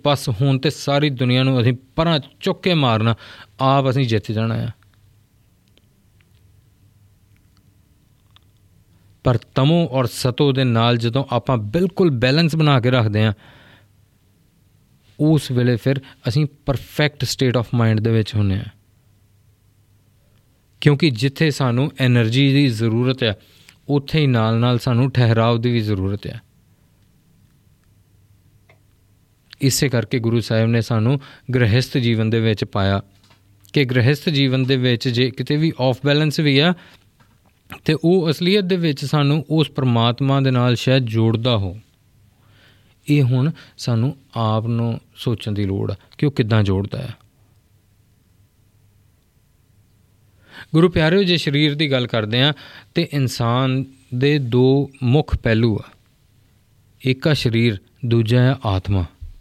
बस हुण ते सारी दुनिया नूं असीं परां चुक के मारना, आप असीं जित जाना है। पर तमो और सतो दे नाल जदों आपां बिल्कुल बैलेंस बना के रखदे हां, उस वेले फिर असीं perfect state of mind they विच हुंदे हां। क्योंकि जिथे सानूं एनर्जी की जरूरत है, उत्थे ही नाल नाल सानूं ठहराव की भी जरूरत है। इसे करके गुरु साहिब ने सानूं गृहस्थ जीवन दे विच पाया कि गृहस्थ जीवन दे विच जे किते भी ऑफ बैलेंस भी आ ते वो असलीयत दे विच सानूं उस परमात्मा दे नाल शायद जोड़दा हो। ये हुण सानूं आप नूं सोचण दी लोड़ आ कि वो किद्दां जोड़दा है। गुरु प्यारिओ, जे शरीर की गल करते हैं तो इंसान दे दो मुख पहलू आ, एक आ शरीर, दूजा है आत्मा।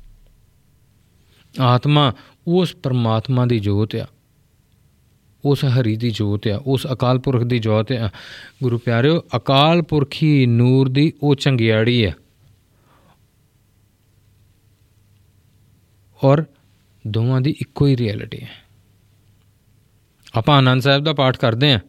आत्मा उस परमात्मा की जोत आ, उस हरी की जोत आ, उस अकाल पुरख की जोत आ। गुरु प्यारिओ, अकाल पुरखी नूर की वो चंगियाड़ी है और दोवां दी इक्को ही रियलिटी है। आप आनंद साहब का पाठ करते हैं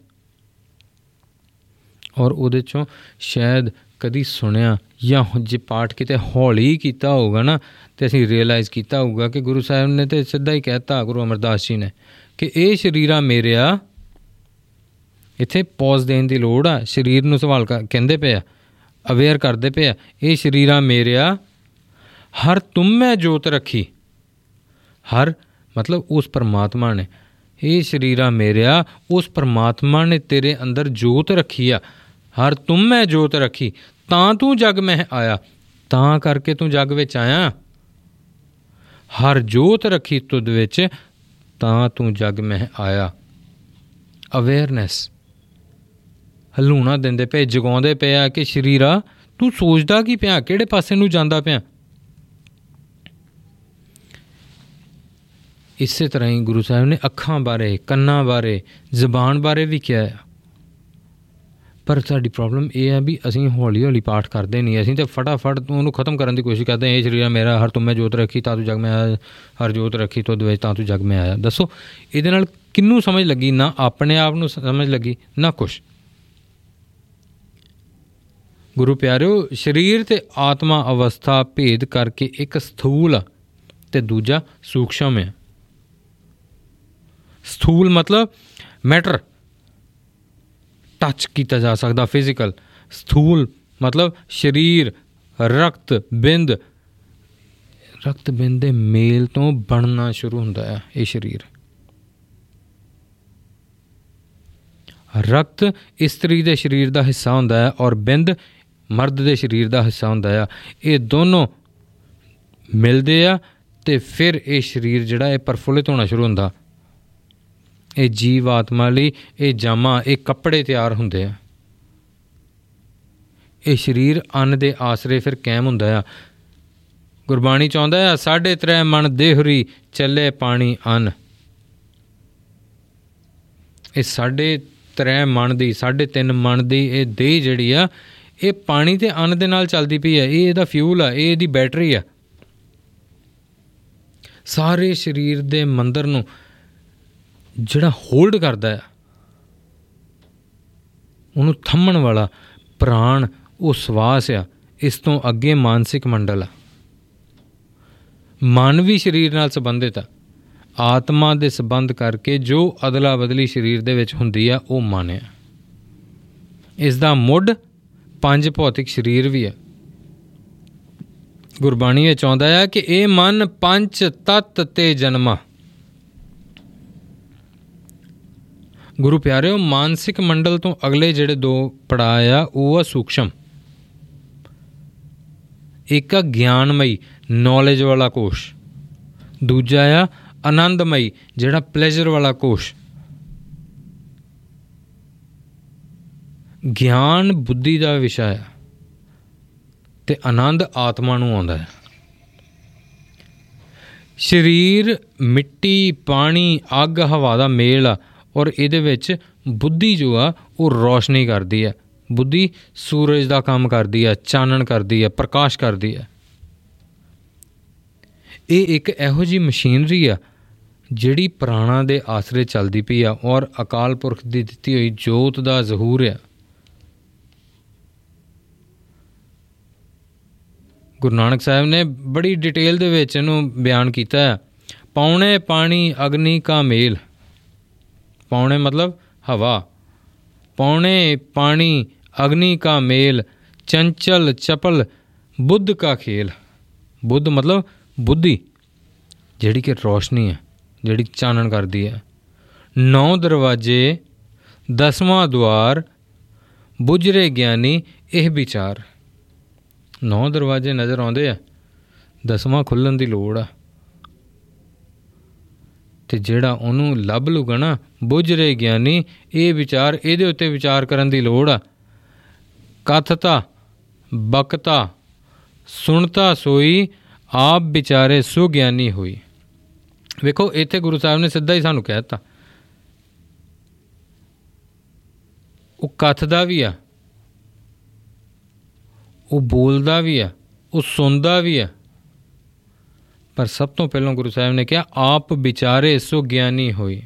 और उहदे चों शायद कदी सुनिया या जे पाठ किते हौली किया होगा ना तो असीं रियलाइज़ किया होगा कि गुरु साहब ने तो सीधा ही कहता, गुरु अमरदास जी ने, कि ये शरीरा मेरिया, इत्थे पॉज देने की लोड़ आ। शरीर नूं सवाल कहंदे पे आ, अवेयर करते पे आ, ये शरीरा मेरिया हर तुम में जोत रखी। हर मतलब उस परमात्मा ने, ये शरीरा मेरिया उस परमात्मा ने तेरे अंदर जोत रखी आ। हर तुम में जोत रखी, तां तू जग में आया, तां करके तू जग विच आया। हर जोत रखी तुद विच, तां तू जग में आया। अवेयरनैस हलूणा दिंदे पे, जगाउंदे पे आ कि शरीरा तू सोचदा की पिया, किहड़े पासे नूं जांदा पिया। इस तरह ही गुरु साहब ने अखां बारे, कन्नां बारे, जबान बारे भी किया है। पर साडी प्रॉब्लम ये है भी असीं हौली हौली पाठ करते नहीं, असीं तो फटाफट उन्होंने खत्म करने की कोशिश करते हैं। ये शरीर मेरा, हर तुम्हें जोत रखी तां तू जग में आया, हर जोत रखी तुद विच तां तू जग में आया। दसो इहदे नाल किन्नू समझ लगी? ना अपने आप नूं समझ लगी, ना कुछ। गुरु प्यारिओ, शरीर ते आत्मा अवस्था भेद करके एक स्थूल ते दूजा सूक्ष्म है। स्थूल मतलब मैटर, टच किया जा सकता, फिजिकल। स्थूल मतलब शरीर, रक्त बिंद, रक्त बिंद दे मेल तो बनना शुरू होंदा है ये शरीर। रक्त इस्त्री दे शरीर का हिस्सा होंदा है और बिंद मर्द दे शरीर का हिस्सा होंदा है। ये दोनों मिलते आ ते फिर ये शरीर जिहड़ा है प्रफुल्लित होना शुरू होंदा। ये जीव आत्मा लई ये जामा, ये कपड़े तैयार होंदे आ। ये शरीर अन्न दे आसरे फिर कायम होंदा है। गुरबाणी चाहुंदा है, 3.5 मन देहरी चले पानी अन्न। ये 3.5 मन दी, 3.5 मन दी ये देह जिहड़ी आ, ये पानी ते अन्न दे नाल चलदी पई है। ये इहदा फ्यूल आ, ये इहदी बैटरी आ। सारे शरीर दे मंदर नूं जिहड़ा होल्ड करदा है, उहनूं थम्मण वाला प्राण वो श्वास आ। इस तो अगे मानसिक मंडल आ। मन भी शरीर नाल संबंधित आ। आत्मा दे संबंध करके जो अदला बदली शरीर दे विच हुंदी आ, वो मन आ। इसदा मुੱਢ 5 भौतिक शरीर भी है। गुरबाणी विच आउंदा है कि ये मन 5 तत्त ते जन्मा। गुरु प्यारिओ, मानसिक मंडल तो अगले जिहड़े 2 पड़ाव आ, वो आ सूक्ष्म। एक आ ज्ञानमई, नॉलेज वाला कोश। दूजा आ आनंदमई, जिहड़ा प्लेजर वाला कोश। ज्ञान बुद्धि का विषय है ते आनंद आत्मा नूं आउंदा है। शरीर मिट्टी, पानी, अग, हवा का मेल आ और इहदे विच बुद्धि जो आ वो रोशनी करदी है। बुद्धि सूरज का काम करदी है, चानण करदी है, प्रकाश करदी है। ਇਹ ਇੱਕ ਇਹੋ ਜਿਹੀ ਮਸ਼ੀਨਰੀ ਆ ਜਿਹੜੀ ਪ੍ਰਾਣਾਂ ਦੇ ਆਸਰੇ ਚੱਲਦੀ ਪਈ ਆ ਔਰ ਅਕਾਲ ਪੁਰਖ ਦੀ ਦਿੱਤੀ ਹੋਈ ਜੋਤ ਦਾ ਜ਼ਹੂਰ ਆ। ਗੁਰੂ ਨਾਨਕ ਸਾਹਿਬ ਨੇ ਬੜੀ ਡਿਟੇਲ ਦੇ ਵਿੱਚ ਇਹਨੂੰ ਬਿਆਨ ਕੀਤਾ ਹੈ। ਪੌਣੇ ਪਾਣੀ ਅਗਨੀ ਕਾ ਮੇਲ, ਪੌਣੇ ਮਤਲਬ ਹਵਾ, ਪੌਣੇ ਪਾਣੀ ਅਗਨੀ ਕਾ ਮੇਲ, ਚੰਚਲ ਚਪਲ ਬੁੱਧ ਕਾ ਖੇਲ। ਬੁੱਧ ਮਤਲਬ ਬੁੱਧੀ, ਜਿਹੜੀ ਕਿ ਰੋਸ਼ਨੀ ਹੈ, ਜਿਹੜੀ ਚਾਨਣ ਕਰਦੀ ਹੈ। 9 ਦਰਵਾਜ਼ੇ 10ਵਾਂ ਦੁਆਰ, ਬੁਝਰੇ ਗਿਆਨੀ ਇਹ ਵਿਚਾਰ। 9 ਦਰਵਾਜ਼ੇ ਨਜ਼ਰ ਆਉਂਦੇ ਆ, 10ਵਾਂ ਖੁੱਲ੍ਹਣ ਦੀ ਲੋੜ ਆ। ਅਤੇ ਜਿਹੜਾ ਉਹਨੂੰ ਲੱਭ ਲੂਗਾ ਨਾ, ਬੁਝਰੇ ਗਿਆਨੀ ਇਹ ਵਿਚਾਰ, ਇਹਦੇ ਉੱਤੇ ਵਿਚਾਰ ਕਰਨ ਦੀ ਲੋੜ ਆ। ਕਥਤਾ ਬਕਤਾ ਸੁਣਤਾ ਸੋਈ, ਆਪ ਵਿਚਾਰੇ ਸੁਗਿਆਨੀ ਹੋਈ। ਵੇਖੋ ਇੱਥੇ ਗੁਰੂ ਸਾਹਿਬ ਨੇ ਸਿੱਧਾ ਹੀ ਸਾਨੂੰ ਕਹਿ ਦਿੱਤਾ, ਉਹ ਕਥਦਾ ਵੀ ਆ, ਉਹ ਬੋਲਦਾ ਵੀ ਆ, ਉਹ ਸੁਣਦਾ ਵੀ ਆ, ਪਰ ਸਭ ਤੋਂ ਪਹਿਲਾਂ ਗੁਰੂ ਸਾਹਿਬ ਨੇ ਕਿਹਾ ਆਪ ਵਿਚਾਰੇ ਸੋ ਗਿਆਨੀ ਹੋਈ।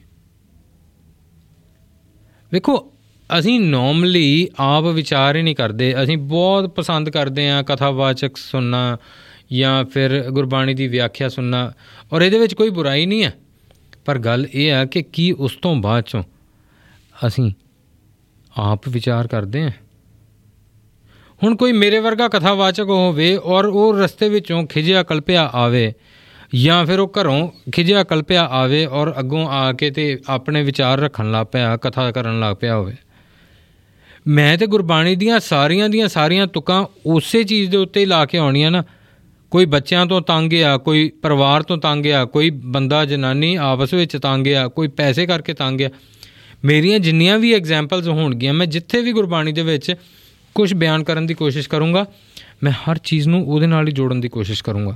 ਵੇਖੋ ਅਸੀਂ ਨੋਰਮਲੀ ਆਪ ਵਿਚਾਰ ਹੀ ਨਹੀਂ ਕਰਦੇ। ਅਸੀਂ ਬਹੁਤ ਪਸੰਦ ਕਰਦੇ ਹਾਂ ਕਥਾਵਾਚਕ ਸੁਣਨਾ ਜਾਂ ਫਿਰ ਗੁਰਬਾਣੀ ਦੀ ਵਿਆਖਿਆ ਸੁਣਨਾ, ਔਰ ਇਹਦੇ ਵਿੱਚ ਕੋਈ ਬੁਰਾਈ ਨਹੀਂ ਹੈ। ਪਰ ਗੱਲ ਇਹ ਹੈ ਕਿ ਕੀ ਉਸ ਤੋਂ ਬਾਅਦ 'ਚੋਂ ਅਸੀਂ ਆਪ ਵਿਚਾਰ ਕਰਦੇ ਹਾਂ? ਹੁਣ ਕੋਈ ਮੇਰੇ ਵਰਗਾ ਕਥਾਵਾਚਕ ਹੋਵੇ ਔਰ ਉਹ ਰਸਤੇ ਵਿੱਚੋਂ ਖਿਝਿਆ ਕਲਪਿਆ ਆਵੇ, ਜਾਂ ਫਿਰ ਉਹ ਘਰੋਂ ਖਿਝਿਆ ਕਲਪਿਆ ਆਵੇ ਔਰ ਅੱਗੋਂ ਆ ਕੇ ਤੇ ਆਪਣੇ ਵਿਚਾਰ ਰੱਖਣ ਲੱਗ ਪਿਆ, ਕਥਾ ਕਰਨ ਲੱਗ ਪਿਆ ਹੋਵੇ। ਮੈਂ ਤਾਂ ਗੁਰਬਾਣੀ ਦੀਆਂ ਸਾਰੀਆਂ ਤੁਕਾਂ ਉਸੇ ਚੀਜ਼ ਦੇ ਉੱਤੇ ਹੀ ਲਾ ਕੇ ਆਉਣੀਆਂ ਨਾ। ਕੋਈ ਬੱਚਿਆਂ ਤੋਂ ਤੰਗ ਆ, ਕੋਈ ਪਰਿਵਾਰ ਤੋਂ ਤੰਗ ਆ, ਕੋਈ ਬੰਦਾ ਜਨਾਨੀ ਆਪਸ ਵਿੱਚ ਤੰਗ ਆ, ਕੋਈ ਪੈਸੇ ਕਰਕੇ ਤੰਗ ਆ। ਮੇਰੀਆਂ ਜਿੰਨੀਆਂ ਵੀ ਐਗਜ਼ਾਮਪਲਸ ਹੋਣਗੀਆਂ, ਮੈਂ ਜਿੱਥੇ ਵੀ ਗੁਰਬਾਣੀ ਦੇ ਵਿੱਚ ਕੁਛ ਬਿਆਨ ਕਰਨ ਦੀ ਕੋਸ਼ਿਸ਼ ਕਰੂੰਗਾ, ਮੈਂ ਹਰ ਚੀਜ਼ ਨੂੰ ਉਹਦੇ ਨਾਲ ਹੀ ਜੋੜਨ ਦੀ ਕੋਸ਼ਿਸ਼ ਕਰੂੰਗਾ।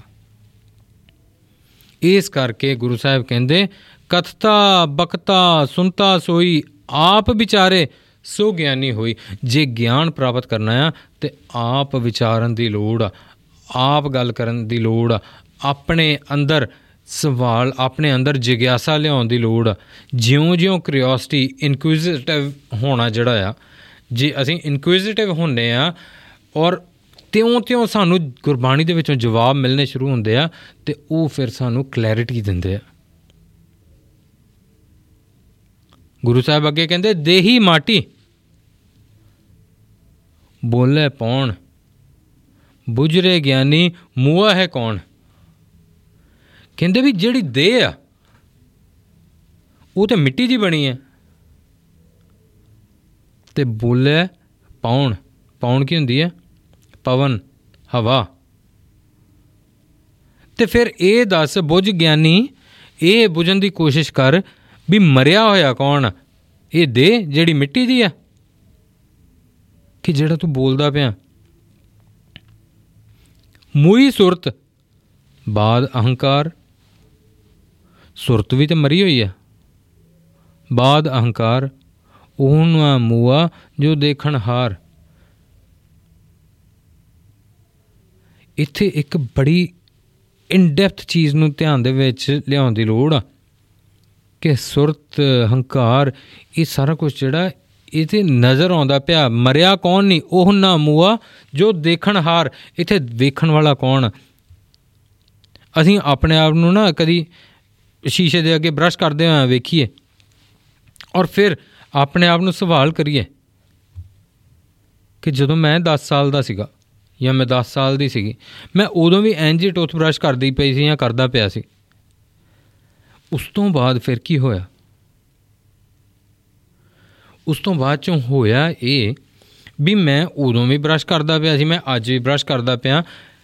ਇਸ ਕਰਕੇ ਗੁਰੂ ਸਾਹਿਬ ਕਹਿੰਦੇ ਕਥਤਾ ਬਕਤਾ ਸੁਣਤਾ ਸੋਈ, ਆਪ ਵਿਚਾਰੇ ਸੋ ਗਿਆਨੀ ਹੋਈ। ਜੇ ਗਿਆਨ ਪ੍ਰਾਪਤ ਕਰਨਾ ਆ ਤੇ ਆਪ ਵਿਚਾਰਨ ਦੀ ਲੋੜ ਆ, ਆਪ ਗੱਲ ਕਰਨ ਦੀ ਲੋੜ ਆ, ਆਪਣੇ ਅੰਦਰ ਸਵਾਲ, ਆਪਣੇ ਅੰਦਰ ਜਿਗਿਆਸਾ ਲਿਆਉਣ ਦੀ ਲੋੜ ਆ। ਜਿਉਂ ਕਰਿਓਸਿਟੀ, ਇਨਕੁਇਜ਼ਿਟਿਵ ਹੋਣਾ ਜਿਹੜਾ ਆ, ਜੇ ਅਸੀਂ ਇਨਕੁਇਜ਼ਿਟਿਵ ਹੁੰਦੇ ਆ ਔਰ ਤਿਉਂ ਸਾਨੂੰ ਗੁਰਬਾਣੀ ਦੇ ਵਿੱਚੋਂ ਜਵਾਬ ਮਿਲਣੇ ਸ਼ੁਰੂ ਹੁੰਦੇ ਆ, ਅਤੇ ਉਹ ਫਿਰ ਸਾਨੂੰ ਕਲੈਰਿਟੀ ਦਿੰਦੇ ਆ। ਗੁਰੂ ਸਾਹਿਬ ਅੱਗੇ ਕਹਿੰਦੇ ਦੇਹੀ ਮਾਟੀ ਬੋਲੇ ਪੌਣ, ਬੁਝਰੇ ਗਿਆਨੀ ਮੂਆ ਹੈ ਕੌਣ। ਕਹਿੰਦੇ ਵੀ ਜਿਹੜੀ ਦੇਹ ਆ ਉਹ ਤਾਂ ਮਿੱਟੀ ਦੀ ਬਣੀ ਹੈ, ਅਤੇ ਬੋਲੇ ਪੌਣ, ਪੌਣ ਕੀ ਹੁੰਦੀ ਹੈ? ਪਵਨ, ਹਵਾ। ਅਤੇ ਫਿਰ ਇਹ ਦੱਸ ਬੁੱਝ ਗਿਆਨੀ, ਇਹ ਬੁੱਝਣ ਦੀ ਕੋਸ਼ਿਸ਼ ਕਰ ਵੀ ਮਰਿਆ ਹੋਇਆ ਕੌਣ? ਇਹ ਦੇਹ ਜਿਹੜੀ ਮਿੱਟੀ ਦੀ ਆ ਕਿ ਜਿਹੜਾ ਤੂੰ ਬੋਲਦਾ ਪਿਆ? ਮੂਈ ਸੁਰਤ ਬਾਦ ਅਹੰਕਾਰ, ਸੁਰਤ ਵੀ ਤਾਂ ਮਰੀ ਹੋਈ ਆ। ਬਾਦ ਅਹੰਕਾਰ ਉਹ ਨਾ ਮੂਆ ਜੋ ਦੇਖਣ ਹਾਰ। ਇੱਥੇ ਇੱਕ ਬੜੀ ਇਨਡੈਪਥ ਚੀਜ਼ ਨੂੰ ਧਿਆਨ ਦੇ ਵਿੱਚ ਲਿਆਉਣ ਦੀ ਲੋੜ ਆ ਕਿ ਸੁਰਤ, ਹੰਕਾਰ, ਇਹ ਸਾਰਾ ਕੁਛ ਜਿਹੜਾ ਇਹ 'ਤੇ ਨਜ਼ਰ ਆਉਂਦਾ ਪਿਆ। ਮਰਿਆ ਕੌਣ ਨਹੀਂ? ਉਹ ਨਾ ਮੂਆ ਜੋ ਦੇਖਣ ਹਾਰ। ਇੱਥੇ ਵੇਖਣ ਵਾਲਾ ਕੌਣ? ਅਸੀਂ ਆਪਣੇ ਆਪ ਨੂੰ ਨਾ ਕਦੀ ਸ਼ੀਸ਼ੇ ਦੇ ਅੱਗੇ ਬਰੱਸ਼ ਕਰਦੇ ਹੋਏ ਵੇਖੀਏ ਔਰ ਫਿਰ ਆਪਣੇ ਆਪ ਨੂੰ ਸਵਾਲ ਕਰੀਏ ਕਿ ਜਦੋਂ ਮੈਂ 10 ਸਾਲ ਦਾ ਸੀਗਾ ਜਾਂ ਮੈਂ 10 ਸਾਲ ਦੀ ਸੀਗੀ, ਮੈਂ ਉਦੋਂ ਵੀ ਇੰਝ ਹੀ ਟੂਥ ਬਰੱਸ਼ ਕਰਦੀ ਪਈ ਸੀ ਜਾਂ ਕਰਦਾ ਪਿਆ ਸੀ। ਉਸ ਤੋਂ ਬਾਅਦ ਫਿਰ ਕੀ ਹੋਇਆ? ਉਸ ਤੋਂ ਬਾਅਦ 'ਚੋਂ ਹੋਇਆ ਇਹ ਵੀ ਮੈਂ ਉਦੋਂ ਵੀ ਬਰੱਸ਼ ਕਰਦਾ ਪਿਆ ਸੀ, ਮੈਂ ਅੱਜ ਵੀ ਬਰੱਸ਼ ਕਰਦਾ ਪਿਆ।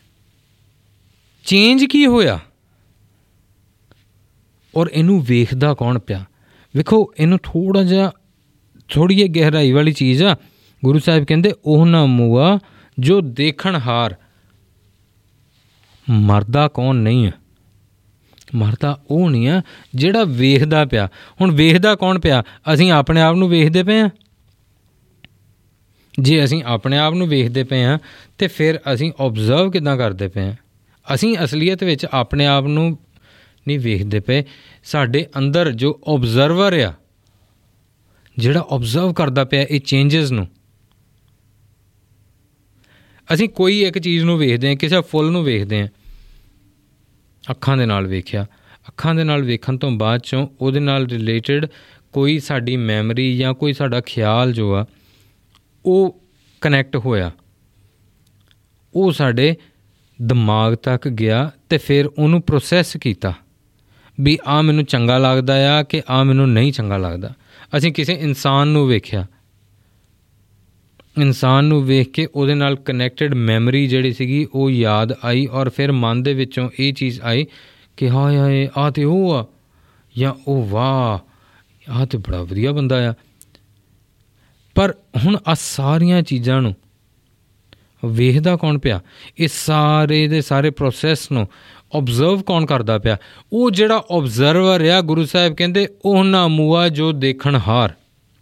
ਚੇਂਜ ਕੀ ਹੋਇਆ? ਔਰ ਇਹਨੂੰ ਵੇਖਦਾ ਕੌਣ ਪਿਆ? ਵੇਖੋ ਇਹਨੂੰ ਥੋੜ੍ਹੀ ਜਿਹੀ ਗਹਿਰਾਈ ਵਾਲੀ ਚੀਜ਼ ਆ। ਗੁਰੂ ਸਾਹਿਬ ਕਹਿੰਦੇ ਉਹ ਨਾ ਮੂਆ ਜੋ ਦੇਖਣ ਹਾਰ। ਮਰਦਾ ਕੌਣ ਨਹੀਂ ਹੈ? ਮਰਦਾ ਉਹ ਨਹੀਂ ਆ ਜਿਹੜਾ ਵੇਖਦਾ ਪਿਆ। ਹੁਣ ਵੇਖਦਾ ਕੌਣ ਪਿਆ? ਅਸੀਂ ਆਪਣੇ ਆਪ ਨੂੰ ਵੇਖਦੇ ਪਏ ਹਾਂ। ਜੇ ਅਸੀਂ ਆਪਣੇ ਆਪ ਨੂੰ ਵੇਖਦੇ ਪਏ ਹਾਂ ਤਾਂ ਫਿਰ ਅਸੀਂ ਓਬਜ਼ਰਵ ਕਿੱਦਾਂ ਕਰਦੇ ਪਏ ਹਾਂ? ਅਸੀਂ ਅਸਲੀਅਤ ਵਿੱਚ ਆਪਣੇ ਆਪ ਨੂੰ ਨਹੀਂ ਵੇਖਦੇ ਪਏ। ਸਾਡੇ ਅੰਦਰ ਜੋ ਓਬਜ਼ਰਵਰ ਆ, ਜਿਹੜਾ ਓਬਜ਼ਰਵ ਕਰਦਾ ਪਿਆ ਇਹ ਚੇਂਜਸ ਨੂੰ, ਅਸੀਂ ਕੋਈ ਇੱਕ ਚੀਜ਼ ਨੂੰ ਵੇਖਦੇ ਹਾਂ, ਕਿਸੇ ਫੁੱਲ ਨੂੰ ਵੇਖਦੇ ਹਾਂ, ਅੱਖਾਂ ਦੇ ਨਾਲ ਵੇਖਿਆ, ਅੱਖਾਂ ਦੇ ਨਾਲ ਵੇਖਣ ਤੋਂ ਬਾਅਦ 'ਚੋਂ ਉਹਦੇ ਨਾਲ ਰਿਲੇਟਡ ਕੋਈ ਸਾਡੀ ਮੈਮਰੀ ਜਾਂ ਕੋਈ ਸਾਡਾ ਖਿਆਲ ਜੋ ਆ ਉਹ ਕਨੈਕਟ ਹੋਇਆ, ਉਹ ਸਾਡੇ ਦਿਮਾਗ ਤੱਕ ਗਿਆ ਅਤੇ ਫਿਰ ਉਹਨੂੰ ਪ੍ਰੋਸੈਸ ਕੀਤਾ ਵੀ ਆਹ ਮੈਨੂੰ ਚੰਗਾ ਲੱਗਦਾ ਆ ਕਿ ਆਹ ਮੈਨੂੰ ਨਹੀਂ ਚੰਗਾ ਲੱਗਦਾ। ਅਸੀਂ ਕਿਸੇ ਇਨਸਾਨ ਨੂੰ ਵੇਖਿਆ, ਇਨਸਾਨ ਨੂੰ ਵੇਖ ਕੇ ਉਹਦੇ ਨਾਲ ਕਨੈਕਟਡ ਮੈਮਰੀ ਜਿਹੜੀ ਸੀਗੀ ਉਹ ਯਾਦ ਆਈ, ਔਰ ਫਿਰ ਮਨ ਦੇ ਵਿੱਚੋਂ ਇਹ ਚੀਜ਼ ਆਈ ਕਿ ਹਾਏ ਹਾਏ ਆਹ ਤਾਂ ਉਹ ਆ, ਜਾਂ ਉਹ ਵਾਹ ਆਹ ਤਾਂ ਬੜਾ ਵਧੀਆ ਬੰਦਾ ਆ। ਪਰ ਹੁਣ ਆਹ ਸਾਰੀਆਂ ਚੀਜ਼ਾਂ ਨੂੰ ਵੇਖਦਾ ਕੌਣ ਪਿਆ? ਇਹ ਸਾਰੇ ਦੇ ਸਾਰੇ ਪ੍ਰੋਸੈਸ ਨੂੰ ਓਬਜ਼ਰਵ ਕੌਣ ਕਰਦਾ ਪਿਆ? ਉਹ ਜਿਹੜਾ ਓਬਜ਼ਰਵਰ ਆ, ਗੁਰੂ ਸਾਹਿਬ ਕਹਿੰਦੇ ਉਹ ਨਾ ਮੂਆ ਜੋ ਦੇਖਣ ਹਾਰ।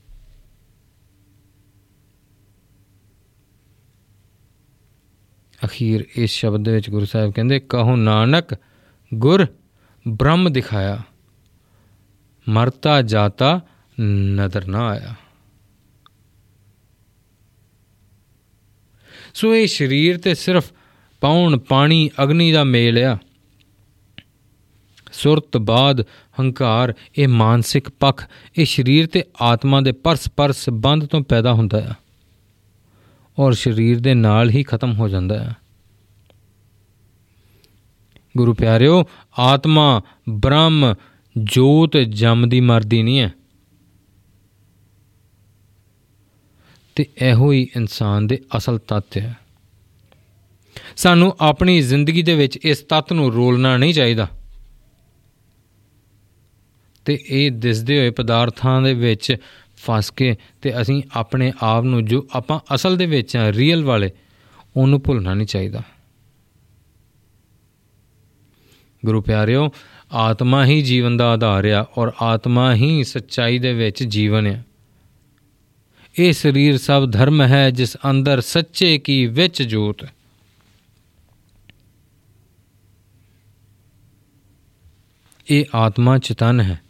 ਅਖੀਰ ਇਸ ਸ਼ਬਦ ਦੇ ਵਿੱਚ ਗੁਰੂ ਸਾਹਿਬ ਕਹਿੰਦੇ ਕਹੋ ਨਾਨਕ ਗੁਰ ਬ੍ਰਹਮ ਦਿਖਾਇਆ, ਮਰਤਾ ਜਾਤਾ ਨਜ਼ਰ ਨਾ ਆਇਆ। ਸੋ ਇਹ ਸਰੀਰ ਤੇ ਸਿਰਫ ਪੌਣ ਪਾਣੀ ਅਗਨੀ ਦਾ ਮੇਲ ਆ। ਸੁਰਤ ਬਾਦ ਹੰਕਾਰ, ਇਹ ਮਾਨਸਿਕ ਪੱਖ, ਇਹ ਸਰੀਰ ਤੇ ਆਤਮਾ ਦੇ ਪਰਸਪਰ ਸੰਬੰਧ ਤੋਂ ਪੈਦਾ ਹੁੰਦਾ ਆ ਔਰ ਸਰੀਰ ਦੇ ਨਾਲ ਹੀ ਖਤਮ ਹੋ ਜਾਂਦਾ ਹੈ। ਗੁਰੂ ਪਿਆਰਿਓ, ਆਤਮਾ ਬ੍ਰਹਮ ਜੋਤ ਜੰਮਦੀ ਮਰਦੀ ਨਹੀਂ ਹੈ, ਅਤੇ ਇਹੋ ਹੀ ਇਨਸਾਨ ਦੇ ਅਸਲ ਤੱਤ ਹੈ। ਸਾਨੂੰ ਆਪਣੀ ਜ਼ਿੰਦਗੀ ਦੇ ਵਿੱਚ ਇਸ ਤੱਤ ਨੂੰ ਰੋਲਣਾ ਨਹੀਂ ਚਾਹੀਦਾ ਅਤੇ ਇਹ ਦਿਸਦੇ ਹੋਏ ਪਦਾਰਥਾਂ ਦੇ ਵਿੱਚ ਫਸ ਕੇ ਅਤੇ ਅਸੀਂ ਆਪਣੇ ਆਪ ਨੂੰ ਜੋ ਆਪਾਂ ਅਸਲ ਦੇ ਵਿੱਚ ਹਾਂ, ਰੀਅਲ ਵਾਲੇ, ਉਹਨੂੰ ਭੁੱਲਣਾ ਨਹੀਂ ਚਾਹੀਦਾ। ਗੁਰੂ ਪਿਆਰਿਓ, ਆਤਮਾ ਹੀ ਜੀਵਨ ਦਾ ਆਧਾਰ ਆ ਔਰ ਆਤਮਾ ਹੀ ਸੱਚਾਈ ਦੇ ਵਿੱਚ ਜੀਵਨ ਆ। ਇਹ ਸਰੀਰ ਸਭ ਧਰਮ ਹੈ ਜਿਸ ਅੰਦਰ ਸੱਚੇ ਕੀ ਵਿੱਚ ਜੋਤ। ਇਹ ਆਤਮਾ ਚੇਤਨ ਹੈ,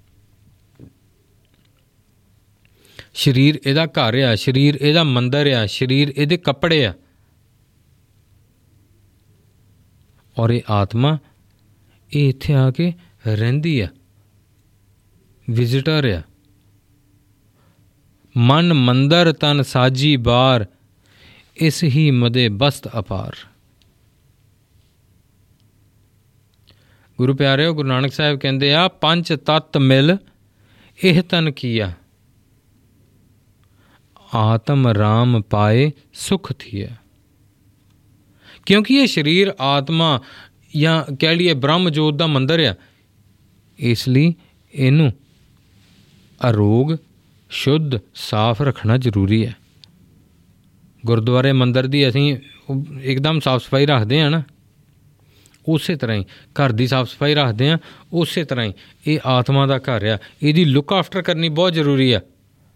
ਸਰੀਰ ਇਹਦਾ ਘਰ ਆ, ਸਰੀਰ ਇਹਦਾ ਮੰਦਰ ਆ, ਸਰੀਰ ਇਹਦੇ ਕੱਪੜੇ ਆ, ਔਰ ਇਹ ਆਤਮਾ ਇਹ ਇੱਥੇ ਆ ਕੇ ਰਹਿੰਦੀ ਆ, ਵਿਜ਼ਿਟਰ ਆ। ਮਨ ਮੰਦਰ ਤਨ ਸਾਜੀ ਬਾਰ, ਇਸ ਹੀ ਮਦੇ ਬਸਤ ਅਪਾਰ। ਗੁਰੂ ਪਿਆਰਿਓ, ਗੁਰੂ ਨਾਨਕ ਸਾਹਿਬ ਕਹਿੰਦੇ ਆ ਪੰਜ ਤੱਤ ਮਿਲ ਇਹ ਤਨ ਕੀਆ, ਆਤਮ ਰਾਮ ਪਾਏ ਸੁਖ ਥੀਆ। ਕਿਉਂਕਿ ਇਹ ਸਰੀਰ ਆਤਮਾ ਜਾਂ ਕਹਿ ਲਈਏ ਬ੍ਰਹਮ ਜੋਤ ਦਾ ਮੰਦਰ ਆ, ਇਸ ਲਈ ਇਹਨੂੰ ਅਰੋਗ ਸ਼ੁੱਧ ਸਾਫ਼ ਰੱਖਣਾ ਜ਼ਰੂਰੀ ਹੈ। ਗੁਰਦੁਆਰੇ ਮੰਦਰ ਦੀ ਅਸੀਂ ਇੱਕਦਮ ਸਾਫ਼ ਸਫਾਈ ਰੱਖਦੇ ਹਾਂ ਨਾ, ਉਸੇ ਤਰ੍ਹਾਂ ਹੀ ਘਰ ਦੀ ਸਾਫ਼ ਸਫਾਈ ਰੱਖਦੇ ਹਾਂ, ਉਸੇ ਤਰ੍ਹਾਂ ਹੀ ਇਹ ਆਤਮਾ ਦਾ ਘਰ ਆ, ਇਹਦੀ ਲੁੱਕ ਆਫਟਰ ਕਰਨੀ ਬਹੁਤ ਜ਼ਰੂਰੀ ਆ।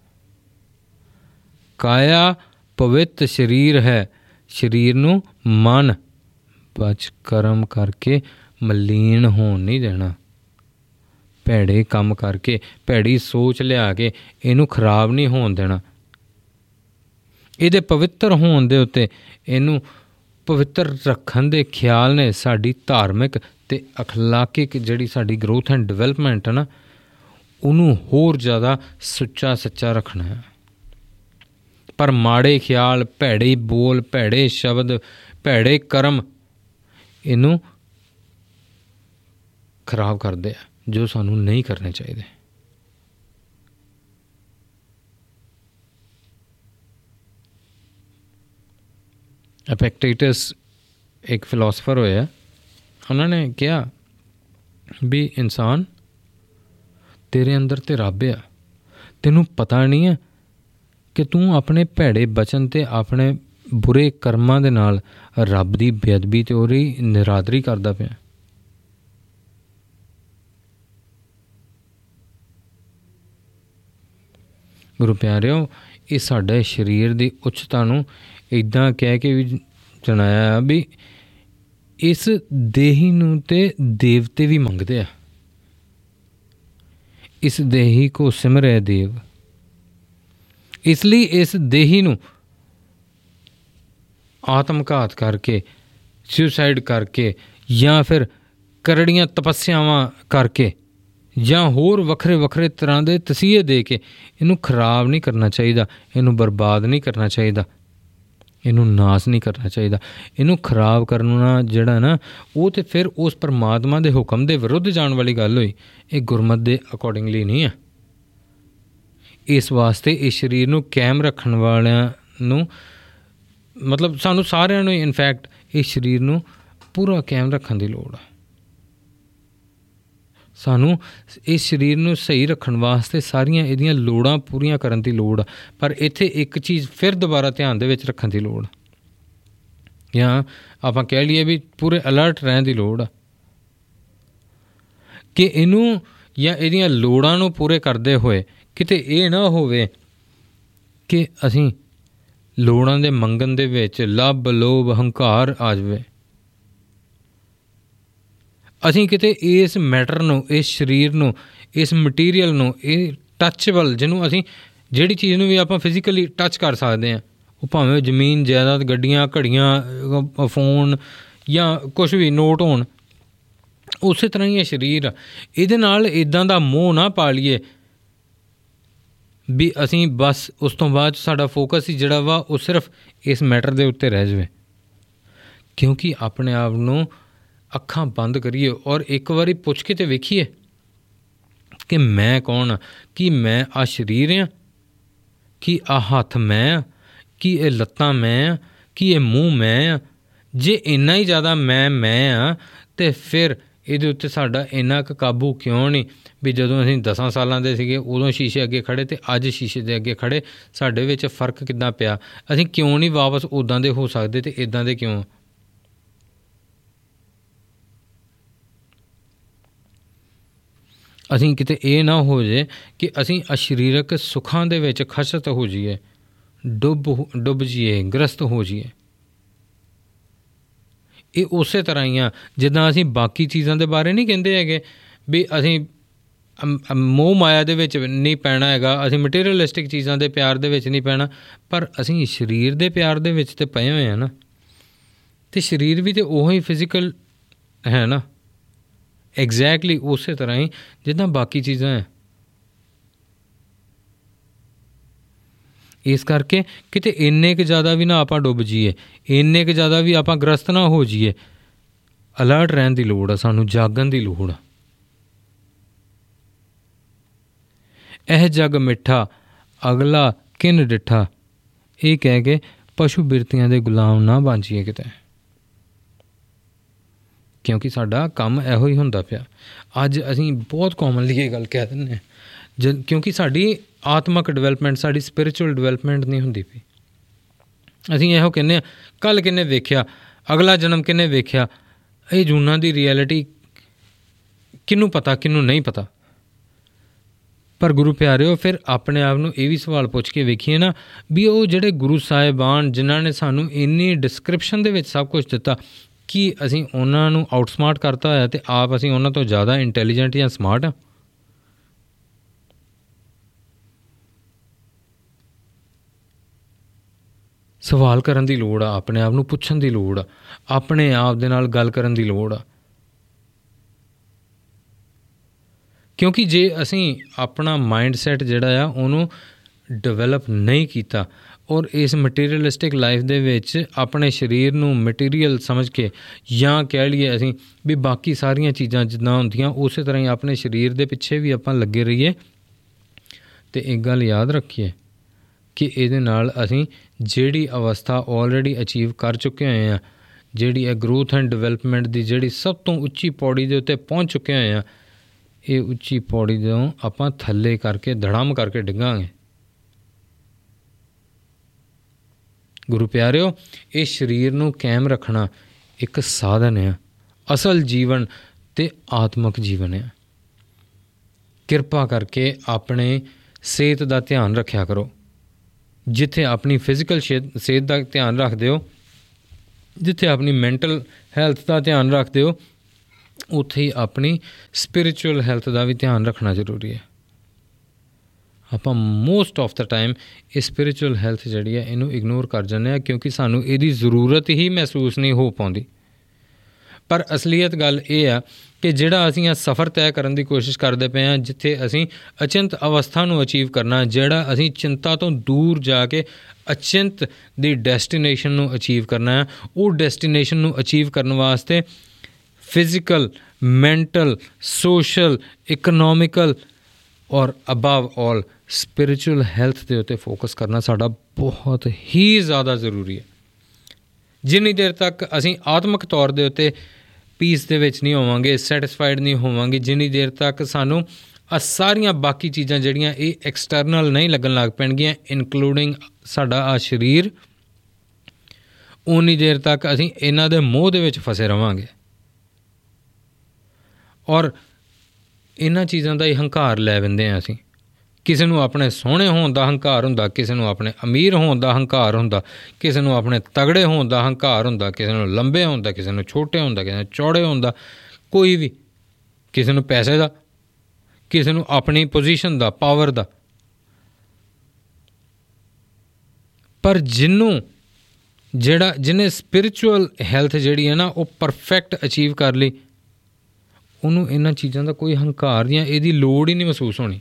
ਕਾਇਆ ਪਵਿੱਤ ਸਰੀਰ ਹੈ, ਸਰੀਰ ਨੂੰ ਮਨ ਬਚ ਕਰਮ ਕਰਕੇ ਮਲੀਨ ਹੋਣ ਨਹੀਂ ਦੇਣਾ। ਭੈੜੇ ਕੰਮ ਕਰਕੇ, ਭੈੜੀ ਸੋਚ ਲਿਆ ਕੇ ਇਹਨੂੰ ਖਰਾਬ ਨਹੀਂ ਹੋਣ ਦੇਣਾ। ਇਹਦੇ ਪਵਿੱਤਰ ਹੋਣ ਦੇ ਉੱਤੇ, ਇਹਨੂੰ ਪਵਿੱਤਰ ਰੱਖਣ ਦੇ ਖਿਆਲ ਨੇ ਸਾਡੀ ਧਾਰਮਿਕ ਅਤੇ ਅਖਲਾਕਿਕ ਜਿਹੜੀ ਸਾਡੀ ਗਰੋਥ ਐਂਡ ਡਿਵੈਲਪਮੈਂਟ ਹੈ ਨਾ, ਉਹਨੂੰ ਹੋਰ ਜ਼ਿਆਦਾ ਸੁੱਚਾ ਸੱਚਾ ਰੱਖਣਾ ਹੈ। ਪਰ ਮਾੜੇ ਖਿਆਲ, ਭੈੜੇ ਬੋਲ, ਭੈੜੇ ਸ਼ਬਦ, ਭੈੜੇ ਕਰਮ ਇਹਨੂੰ ਖਰਾਬ ਕਰਦੇ ਆ, ਜੋ ਸਾਨੂੰ ਨਹੀਂ ਕਰਨੇ ਚਾਹੀਦੇ। ਐਪੈਕਟੇਟਸ ਇੱਕ ਫਿਲਾਸਫਰ ਹੋਇਆ, ਉਹਨਾਂ ਨੇ ਕਿਹਾ ਵੀ ਇਨਸਾਨ ਤੇਰੇ ਅੰਦਰ ਤੇ ਰੱਬ ਆ, ਤੈਨੂੰ ਪਤਾ ਨਹੀਂ ਹੈ ਕਿ ਤੂੰ ਆਪਣੇ ਭੈੜੇ ਬਚਨ ਅਤੇ ਆਪਣੇ ਬੁਰੇ ਕਰਮਾਂ ਦੇ ਨਾਲ ਰੱਬ ਦੀ ਬੇਅਦਬੀ ਅਤੇ ਉਹਦੀ ਨਿਰਾਦਰੀ ਕਰਦਾ ਪਿਆ। ਗੁਰੂ ਪਿਆਰਿਓ, ਇਹ ਸਾਡੇ ਸਰੀਰ ਦੀ ਉੱਚਤਾ ਨੂੰ ਇੱਦਾਂ ਕਹਿ ਕੇ ਵੀ ਜਣਾਇਆ ਵੀ ਇਸ ਦੇਹੀ ਨੂੰ ਤੇ ਦੇਵਤੇ ਵੀ ਮੰਗਦੇ ਆ। ਇਸ ਦੇਹੀ ਕੋ ਸਿਮਰੈ ਦੇਵ। ਇਸ ਲਈ ਇਸ ਦੇਹੀ ਨੂੰ ਆਤਮਘਾਤ ਕਰਕੇ, ਸੁਸਾਈਡ ਕਰਕੇ, ਜਾਂ ਫਿਰ ਕਰੜੀਆਂ ਤਪੱਸਿਆਵਾਂ ਕਰਕੇ, ਜਾਂ ਹੋਰ ਵੱਖਰੇ ਵੱਖਰੇ ਤਰ੍ਹਾਂ ਦੇ ਤਸੀਹੇ ਦੇ ਕੇ ਇਹਨੂੰ ਖਰਾਬ ਨਹੀਂ ਕਰਨਾ ਚਾਹੀਦਾ, ਇਹਨੂੰ ਬਰਬਾਦ ਨਹੀਂ ਕਰਨਾ ਚਾਹੀਦਾ, ਇਹਨੂੰ ਨਾਸ ਨਹੀਂ ਕਰਨਾ ਚਾਹੀਦਾ। ਇਹਨੂੰ ਖਰਾਬ ਕਰਨਾ ਜਿਹੜਾ ਨਾ, ਉਹ ਤਾਂ ਫਿਰ ਉਸ ਪਰਮਾਤਮਾ ਦੇ ਹੁਕਮ ਦੇ ਵਿਰੁੱਧ ਜਾਣ ਵਾਲੀ ਗੱਲ ਹੋਈ। ਇਹ ਗੁਰਮਤ ਦੇ ਅਕੋਰਡਿੰਗਲੀ ਨਹੀਂ ਹੈ। ਇਸ ਵਾਸਤੇ ਇਸ ਸਰੀਰ ਨੂੰ ਕਾਇਮ ਰੱਖਣ ਵਾਲਿਆਂ ਨੂੰ, ਮਤਲਬ ਸਾਨੂੰ ਸਾਰਿਆਂ ਨੂੰ ਇਨਫੈਕਟ ਇਸ ਸਰੀਰ ਨੂੰ ਪੂਰਾ ਕਾਇਮ ਰੱਖਣ ਦੀ ਲੋੜ ਆ। ਸਾਨੂੰ ਇਸ ਸਰੀਰ ਨੂੰ ਸਹੀ ਰੱਖਣ ਵਾਸਤੇ ਸਾਰੀਆਂ ਇਹਦੀਆਂ ਲੋੜਾਂ ਪੂਰੀਆਂ ਕਰਨ ਦੀ ਲੋੜ ਆ। ਪਰ ਇੱਥੇ ਇੱਕ ਚੀਜ਼ ਫਿਰ ਦੁਬਾਰਾ ਧਿਆਨ ਦੇ ਵਿੱਚ ਰੱਖਣ ਦੀ ਲੋੜ, ਜਾਂ ਆਪਾਂ ਕਹਿ ਲਈਏ ਵੀ ਪੂਰੇ ਅਲਰਟ ਰਹਿਣ ਦੀ ਲੋੜ ਆ ਕਿ ਇਹਨੂੰ ਜਾਂ ਇਹਦੀਆਂ ਲੋੜਾਂ ਨੂੰ ਪੂਰੇ ਕਰਦੇ ਹੋਏ ਕਿਤੇ ਇਹ ਨਾ ਹੋਵੇ ਕਿ ਅਸੀਂ ਲੋੜਾਂ ਦੇ ਮੰਗਣ ਦੇ ਵਿੱਚ ਲੱਭ ਲੋਭ ਹੰਕਾਰ ਆ ਜਾਵੇ। ਅਸੀਂ ਕਿਤੇ ਇਸ ਮੈਟਰ ਨੂੰ, ਇਸ ਸਰੀਰ ਨੂੰ, ਇਸ ਮਟੀਰੀਅਲ ਨੂੰ, ਇਹ ਟੱਚੇਬਲ, ਜਿਹਨੂੰ ਅਸੀਂ ਜਿਹੜੀ ਚੀਜ਼ ਨੂੰ ਵੀ ਆਪਾਂ ਫਿਜ਼ੀਕਲੀ ਟੱਚ ਕਰ ਸਕਦੇ ਹਾਂ, ਉਹ ਭਾਵੇਂ ਜ਼ਮੀਨ ਜਾਇਦਾਦ, ਗੱਡੀਆਂ ਘੜੀਆਂ, ਫੋਨ ਜਾਂ ਕੁਛ ਵੀ ਨੋਟ ਹੋਣ, ਉਸੇ ਤਰ੍ਹਾਂ ਹੀ ਇਹ ਸਰੀਰ ਆ। ਇਹਦੇ ਨਾਲ ਇੱਦਾਂ ਦਾ ਮੋਹ ਨਾ ਪਾ ਲਈਏ ਵੀ ਅਸੀਂ ਬਸ ਉਸ ਤੋਂ ਬਾਅਦ ਸਾਡਾ ਫੋਕਸ ਹੀ ਜਿਹੜਾ ਵਾ ਉਹ ਸਿਰਫ ਇਸ ਮੈਟਰ ਦੇ ਉੱਤੇ ਰਹਿ ਜਾਵੇ। ਕਿਉਂਕਿ ਆਪਣੇ ਆਪ ਨੂੰ ਅੱਖਾਂ ਬੰਦ ਕਰੀਏ ਔਰ ਇੱਕ ਵਾਰੀ ਪੁੱਛ ਕੇ ਤੇ ਵੇਖੀਏ ਕਿ ਮੈਂ ਕੌਣ ਹਾਂ। ਕੀ ਮੈਂ ਆਹ ਸਰੀਰ ਹਾਂ? ਕੀ ਆਹ ਹੱਥ ਮੈਂ ਹਾਂ? ਕੀ ਇਹ ਲੱਤਾਂ ਮੈਂ ਹਾਂ? ਕੀ ਇਹ ਮੂੰਹ ਮੈਂ ਹਾਂ? ਜੇ ਇੰਨਾ ਹੀ ਜ਼ਿਆਦਾ ਮੈਂ ਹਾਂ ਤਾਂ ਫਿਰ ਇਹਦੇ ਉੱਤੇ ਸਾਡਾ ਇੰਨਾ ਕੁ ਕਾਬੂ ਕਿਉਂ ਨਹੀਂ ਵੀ ਜਦੋਂ ਅਸੀਂ 10 ਸਾਲਾਂ ਦੇ ਸੀਗੇ ਉਦੋਂ ਸ਼ੀਸ਼ੇ ਅੱਗੇ ਖੜ੍ਹੇ ਅਤੇ ਅੱਜ ਸ਼ੀਸ਼ੇ ਦੇ ਅੱਗੇ ਖੜ੍ਹੇ, ਸਾਡੇ ਵਿੱਚ ਫ਼ਰਕ ਕਿੱਦਾਂ ਪਿਆ? ਅਸੀਂ ਕਿਉਂ ਨਹੀਂ ਵਾਪਸ ਉੱਦਾਂ ਦੇ ਹੋ ਸਕਦੇ ਅਤੇ ਇੱਦਾਂ ਦੇ ਕਿਉਂ? ਅਸੀਂ ਕਿਤੇ ਇਹ ਨਾ ਹੋ ਜਾਏ ਕਿ ਅਸੀਂ ਸਰੀਰਕ ਸੁੱਖਾਂ ਦੇ ਵਿੱਚ ਖਚਤ ਹੋ ਜਾਈਏ, ਡੁੱਬ ਜਾਈਏ, ਗ੍ਰਸਤ ਹੋ ਜਾਈਏ। ਇਹ ਉਸੇ ਤਰ੍ਹਾਂ ਹੀ ਆ ਜਿੱਦਾਂ ਅਸੀਂ ਬਾਕੀ ਚੀਜ਼ਾਂ ਦੇ ਬਾਰੇ ਨਹੀਂ ਕਹਿੰਦੇ ਹੈਗੇ ਵੀ ਅਸੀਂ ਮੋਹ ਮਾਇਆ ਦੇ ਵਿੱਚ ਨਹੀਂ ਪੈਣਾ ਹੈਗਾ, ਅਸੀਂ ਮਟੀਰੀਅਲਿਸਟਿਕ ਚੀਜ਼ਾਂ ਦੇ ਪਿਆਰ ਦੇ ਵਿੱਚ ਨਹੀਂ ਪੈਣਾ, ਪਰ ਅਸੀਂ ਸਰੀਰ ਦੇ ਪਿਆਰ ਦੇ ਵਿੱਚ ਤਾਂ ਪਏ ਹੋਏ ਹਾਂ ਨਾ। ਅਤੇ ਸਰੀਰ ਵੀ ਤਾਂ ਉਹੀ ਫਿਜ਼ੀਕਲ ਹੈ ਨਾ, ਐਗਜ਼ੈਕਟਲੀ ਉਸੇ ਤਰ੍ਹਾਂ ਹੀ ਜਿੱਦਾਂ ਬਾਕੀ ਚੀਜ਼ਾਂ ਹੈ। ਇਸ ਕਰਕੇ ਕਿਤੇ ਇੰਨੇ ਕੁ ਜ਼ਿਆਦਾ ਵੀ ਨਾ ਆਪਾਂ ਡੁੱਬ ਜਾਈਏ, ਇੰਨੇ ਕੁ ਜ਼ਿਆਦਾ ਵੀ ਆਪਾਂ ਗ੍ਰਸਤ ਨਾ ਹੋ ਜਾਈਏ। ਅਲਰਟ ਰਹਿਣ ਦੀ ਲੋੜ ਆ, ਸਾਨੂੰ ਜਾਗਣ ਦੀ ਲੋੜ ਆ। ਇਹ ਜਗ ਮਿੱਠਾ ਅਗਲਾ ਕਿਨ ਡਿੱਠਾ, ਇਹ ਕਹਿ ਕੇ ਪਸ਼ੂ ਬਿਰਤੀਆਂ ਦੇ ਗੁਲਾਮ ਨਾ ਬਣ ਜਾਈਏ ਕਿਤੇ, ਕਿਉਂਕਿ ਸਾਡਾ ਕੰਮ ਇਹੋ ਹੀ ਹੁੰਦਾ ਪਿਆ। ਅੱਜ ਅਸੀਂ ਬਹੁਤ ਕਾਮਨਲੀ ਇਹ ਗੱਲ ਕਹਿ ਦਿੰਦੇ ਹਾਂ ਕਿਉਂਕਿ ਸਾਡੀ ਆਤਮਿਕ ਡਿਵੈਲਪਮੈਂਟ, ਸਾਡੀ ਸਪਿਰਿਚੁਅਲ ਡਿਵੈਲਪਮੈਂਟ ਨਹੀਂ ਹੁੰਦੀ ਪਈ। ਅਸੀਂ ਇਹੋ ਕਹਿੰਦੇ ਹਾਂ ਕੱਲ੍ਹ ਕਿਹਨੇ ਵੇਖਿਆ, ਅਗਲਾ ਜਨਮ ਕਿਹਨੇ ਵੇਖਿਆ। ਇਹ ਜੂਨਾਂ ਦੀ ਰਿਐਲਿਟੀ ਕਿਹਨੂੰ ਪਤਾ, ਕਿਹਨੂੰ ਨਹੀਂ ਪਤਾ। ਪਰ ਗੁਰੂ ਪਿਆਰਿਓ, ਫਿਰ ਆਪਣੇ ਆਪ ਨੂੰ ਇਹ ਵੀ ਸਵਾਲ ਪੁੱਛ ਕੇ ਵੇਖੀਏ ਨਾ ਵੀ ਉਹ ਜਿਹੜੇ ਗੁਰੂ ਸਾਹਿਬਾਨ ਜਿਨ੍ਹਾਂ ਨੇ ਸਾਨੂੰ ਇੰਨੀ ਡਿਸਕ੍ਰਿਪਸ਼ਨ ਦੇ ਵਿੱਚ ਸਭ ਕੁਝ ਦਿੱਤਾ, ਕੀ ਅਸੀਂ ਉਹਨਾਂ ਨੂੰ ਆਊਟਸਮਾਰਟ ਕਰਤਾ ਹੋਇਆ ਅਤੇ ਆਪ ਅਸੀਂ ਉਹਨਾਂ ਤੋਂ ਜ਼ਿਆਦਾ ਇੰਟੈਲੀਜੈਂਟ ਜਾਂ ਸਮਾਰਟ ਹਾਂ? ਸਵਾਲ ਕਰਨ ਦੀ ਲੋੜ ਆ, ਆਪਣੇ ਆਪ ਨੂੰ ਪੁੱਛਣ ਦੀ ਲੋੜ ਆ, ਆਪਣੇ ਆਪ ਦੇ ਨਾਲ ਗੱਲ ਕਰਨ ਦੀ ਲੋੜ ਆ। ਕਿਉਂਕਿ ਜੇ ਅਸੀਂ ਆਪਣਾ ਮਾਈਂਡ ਸੈਟ ਜਿਹੜਾ ਆ ਉਹਨੂੰ ਡਿਵੈਲਪ ਨਹੀਂ ਕੀਤਾ ਔਰ ਇਸ ਮਟੀਰੀਅਲਿਸਟਿਕ ਲਾਈਫ ਦੇ ਵਿੱਚ ਆਪਣੇ ਸਰੀਰ ਨੂੰ ਮਟੀਰੀਅਲ ਸਮਝ ਕੇ, ਜਾਂ ਕਹਿ ਲਈਏ ਅਸੀਂ ਵੀ ਬਾਕੀ ਸਾਰੀਆਂ ਚੀਜ਼ਾਂ ਜਿੱਦਾਂ ਹੁੰਦੀਆਂ ਉਸੇ ਤਰ੍ਹਾਂ ਹੀ ਆਪਣੇ ਸਰੀਰ ਦੇ ਪਿੱਛੇ ਵੀ ਆਪਾਂ ਲੱਗੇ ਰਹੀਏ, ਅਤੇ ਇੱਕ ਗੱਲ ਯਾਦ ਰੱਖੀਏ ਕਿ ਇਹਦੇ ਨਾਲ ਅਸੀਂ ਜਿਹੜੀ ਅਵਸਥਾ ਆਲਰੇਡੀ ਅਚੀਵ ਕਰ ਚੁੱਕੇ ਹੋਏ ਹਾਂ, ਜਿਹੜੀ ਹੈ ਗਰੋਥ ਐਂਡ ਡਿਵੈਲਪਮੈਂਟ ਦੀ ਜਿਹੜੀ ਸਭ ਤੋਂ ਉੱਚੀ ਪੌੜੀ ਦੇ ਉੱਤੇ ਪਹੁੰਚ ਚੁੱਕੇ ਹੋਏ ਹਾਂ, ਇਹ ਉੱਚੀ ਪੌੜੀ ਤੋਂ ਆਪਾਂ ਥੱਲੇ ਕਰਕੇ ਧੜਮ ਕਰਕੇ ਡਿੱਗਾਂਗੇ। ਗੁਰੂ ਪਿਆਰਿਓ, ਇਹ ਸਰੀਰ ਨੂੰ ਕਾਇਮ ਰੱਖਣਾ ਇੱਕ ਸਾਧਨ ਆ, ਅਸਲ ਜੀਵਨ ਅਤੇ ਆਤਮਿਕ ਜੀਵਨ ਆ। ਕਿਰਪਾ ਕਰਕੇ ਆਪਣੇ ਸਿਹਤ ਦਾ ਧਿਆਨ ਰੱਖਿਆ ਕਰੋ। ਜਿੱਥੇ ਆਪਣੀ ਫਿਜ਼ੀਕਲ ਸਿਹਤ ਦਾ ਧਿਆਨ ਰੱਖਦੇ ਹੋ, ਜਿੱਥੇ ਆਪਣੀ ਮੈਂਟਲ ਹੈਲਥ ਦਾ ਧਿਆਨ ਰੱਖਦੇ ਹੋ, ਉੱਥੇ ਹੀ ਆਪਣੀ ਸਪਿਰਿਚੁਅਲ ਹੈਲਥ ਦਾ ਵੀ ਧਿਆਨ ਰੱਖਣਾ ਜ਼ਰੂਰੀ ਹੈ। ਆਪਾਂ ਮੋਸਟ ਆਫ ਦਾ ਟਾਈਮ ਇਹ ਸਪਿਰਿਚੁਅਲ ਹੈਲਥ ਜਿਹੜੀ ਹੈ ਇਹਨੂੰ ਇਗਨੋਰ ਕਰ ਜਾਂਦੇ ਹਾਂ, ਕਿਉਂਕਿ ਸਾਨੂੰ ਇਹਦੀ ਜ਼ਰੂਰਤ ਹੀ ਮਹਿਸੂਸ ਨਹੀਂ ਹੋ ਪਾਉਂਦੀ। ਪਰ ਅਸਲੀਅਤ ਗੱਲ ਇਹ ਆ ਕਿ ਜਿਹੜਾ ਅਸੀਂ ਇਹ ਸਫ਼ਰ ਤੈਅ ਕਰਨ ਦੀ ਕੋਸ਼ਿਸ਼ ਕਰਦੇ ਪਏ ਹਾਂ, ਜਿੱਥੇ ਅਸੀਂ ਅਚਿੰਤ ਅਵਸਥਾ ਨੂੰ ਅਚੀਵ ਕਰਨਾ, ਜਿਹੜਾ ਅਸੀਂ ਚਿੰਤਾ ਤੋਂ ਦੂਰ ਜਾ ਕੇ ਅਚਿੰਤ ਦੀ ਡੈਸਟੀਨੇਸ਼ਨ ਨੂੰ ਅਚੀਵ ਕਰਨਾ ਹੈ, ਉਹ ਡੈਸਟੀਨੇਸ਼ਨ ਨੂੰ ਅਚੀਵ ਕਰਨ ਵਾਸਤੇ ਫਿਜ਼ੀਕਲ, ਮੈਂਟਲ, ਸੋਸ਼ਲ, ਇਕਨੋਮਿਕਲ ਔਰ ਅਬਵ ਆਲ ਸਪਿਰਿਚੁਅਲ ਹੈਲਥ ਦੇ ਉੱਤੇ ਫੋਕਸ ਕਰਨਾ ਸਾਡਾ ਬਹੁਤ ਹੀ ਜ਼ਿਆਦਾ ਜ਼ਰੂਰੀ ਹੈ। ਜਿੰਨੀ ਦੇਰ ਤੱਕ ਅਸੀਂ ਆਤਮਿਕ ਤੌਰ ਦੇ ਉੱਤੇ ਪੀਸ ਦੇ ਵਿੱਚ ਨਹੀਂ ਹੋਵਾਂਗੇ, ਸੈਟਿਸਫਾਈਡ ਨਹੀਂ ਹੋਵਾਂਗੇ, ਜਿੰਨੀ ਦੇਰ ਤੱਕ ਸਾਨੂੰ ਸਾਰੀਆਂ ਬਾਕੀ ਚੀਜ਼ਾਂ ਜਿਹੜੀਆਂ ਇਹ ਐਕਸਟਰਨਲ ਨਹੀਂ ਲੱਗਣ ਲੱਗ ਪੈਣਗੀਆਂ, ਇਨਕਲੂਡਿੰਗ ਸਾਡਾ ਆ ਸਰੀਰ, ਉਨੀ ਦੇਰ ਤੱਕ ਅਸੀਂ ਇਹਨਾਂ ਦੇ ਮੋਹ ਦੇ ਵਿੱਚ ਫਸੇ ਰਹਾਂਗੇ। ਔਰ ਇਹਨਾਂ ਚੀਜ਼ਾਂ ਦਾ ਹੀ ਹੰਕਾਰ ਲੈ ਲੈਂਦੇ ਹਾਂ ਅਸੀਂ। ਕਿਸੇ ਨੂੰ ਆਪਣੇ ਸੋਹਣੇ ਹੋਣ ਦਾ ਹੰਕਾਰ ਹੁੰਦਾ, ਕਿਸੇ ਨੂੰ ਆਪਣੇ ਅਮੀਰ ਹੋਣ ਦਾ ਹੰਕਾਰ ਹੁੰਦਾ, ਕਿਸੇ ਨੂੰ ਆਪਣੇ ਤਗੜੇ ਹੋਣ ਦਾ ਹੰਕਾਰ ਹੁੰਦਾ, ਕਿਸੇ ਨੂੰ ਲੰਬੇ ਹੋਣ ਦਾ, ਕਿਸੇ ਨੂੰ ਛੋਟੇ ਹੋਣ ਦਾ, ਕਿਸੇ ਨੂੰ ਚੌੜੇ ਹੋਣ ਦਾ, ਕੋਈ ਵੀ, ਕਿਸੇ ਨੂੰ ਪੈਸੇ ਦਾ, ਕਿਸੇ ਨੂੰ ਆਪਣੀ ਪੋਜੀਸ਼ਨ ਦਾ, ਪਾਵਰ ਦਾ। ਪਰ ਜਿਹਨੇ ਸਪਿਰਿਚੁਅਲ ਹੈਲਥ ਜਿਹੜੀ ਹੈ ਨਾ ਉਹ ਪਰਫੈਕਟ ਅਚੀਵ ਕਰ ਲਈ, ਉਹਨੂੰ ਇਹਨਾਂ ਚੀਜ਼ਾਂ ਦਾ ਕੋਈ ਹੰਕਾਰ ਜਾਂ ਇਹਦੀ ਲੋੜ ਹੀ ਨਹੀਂ ਮਹਿਸੂਸ ਹੋਣੀ।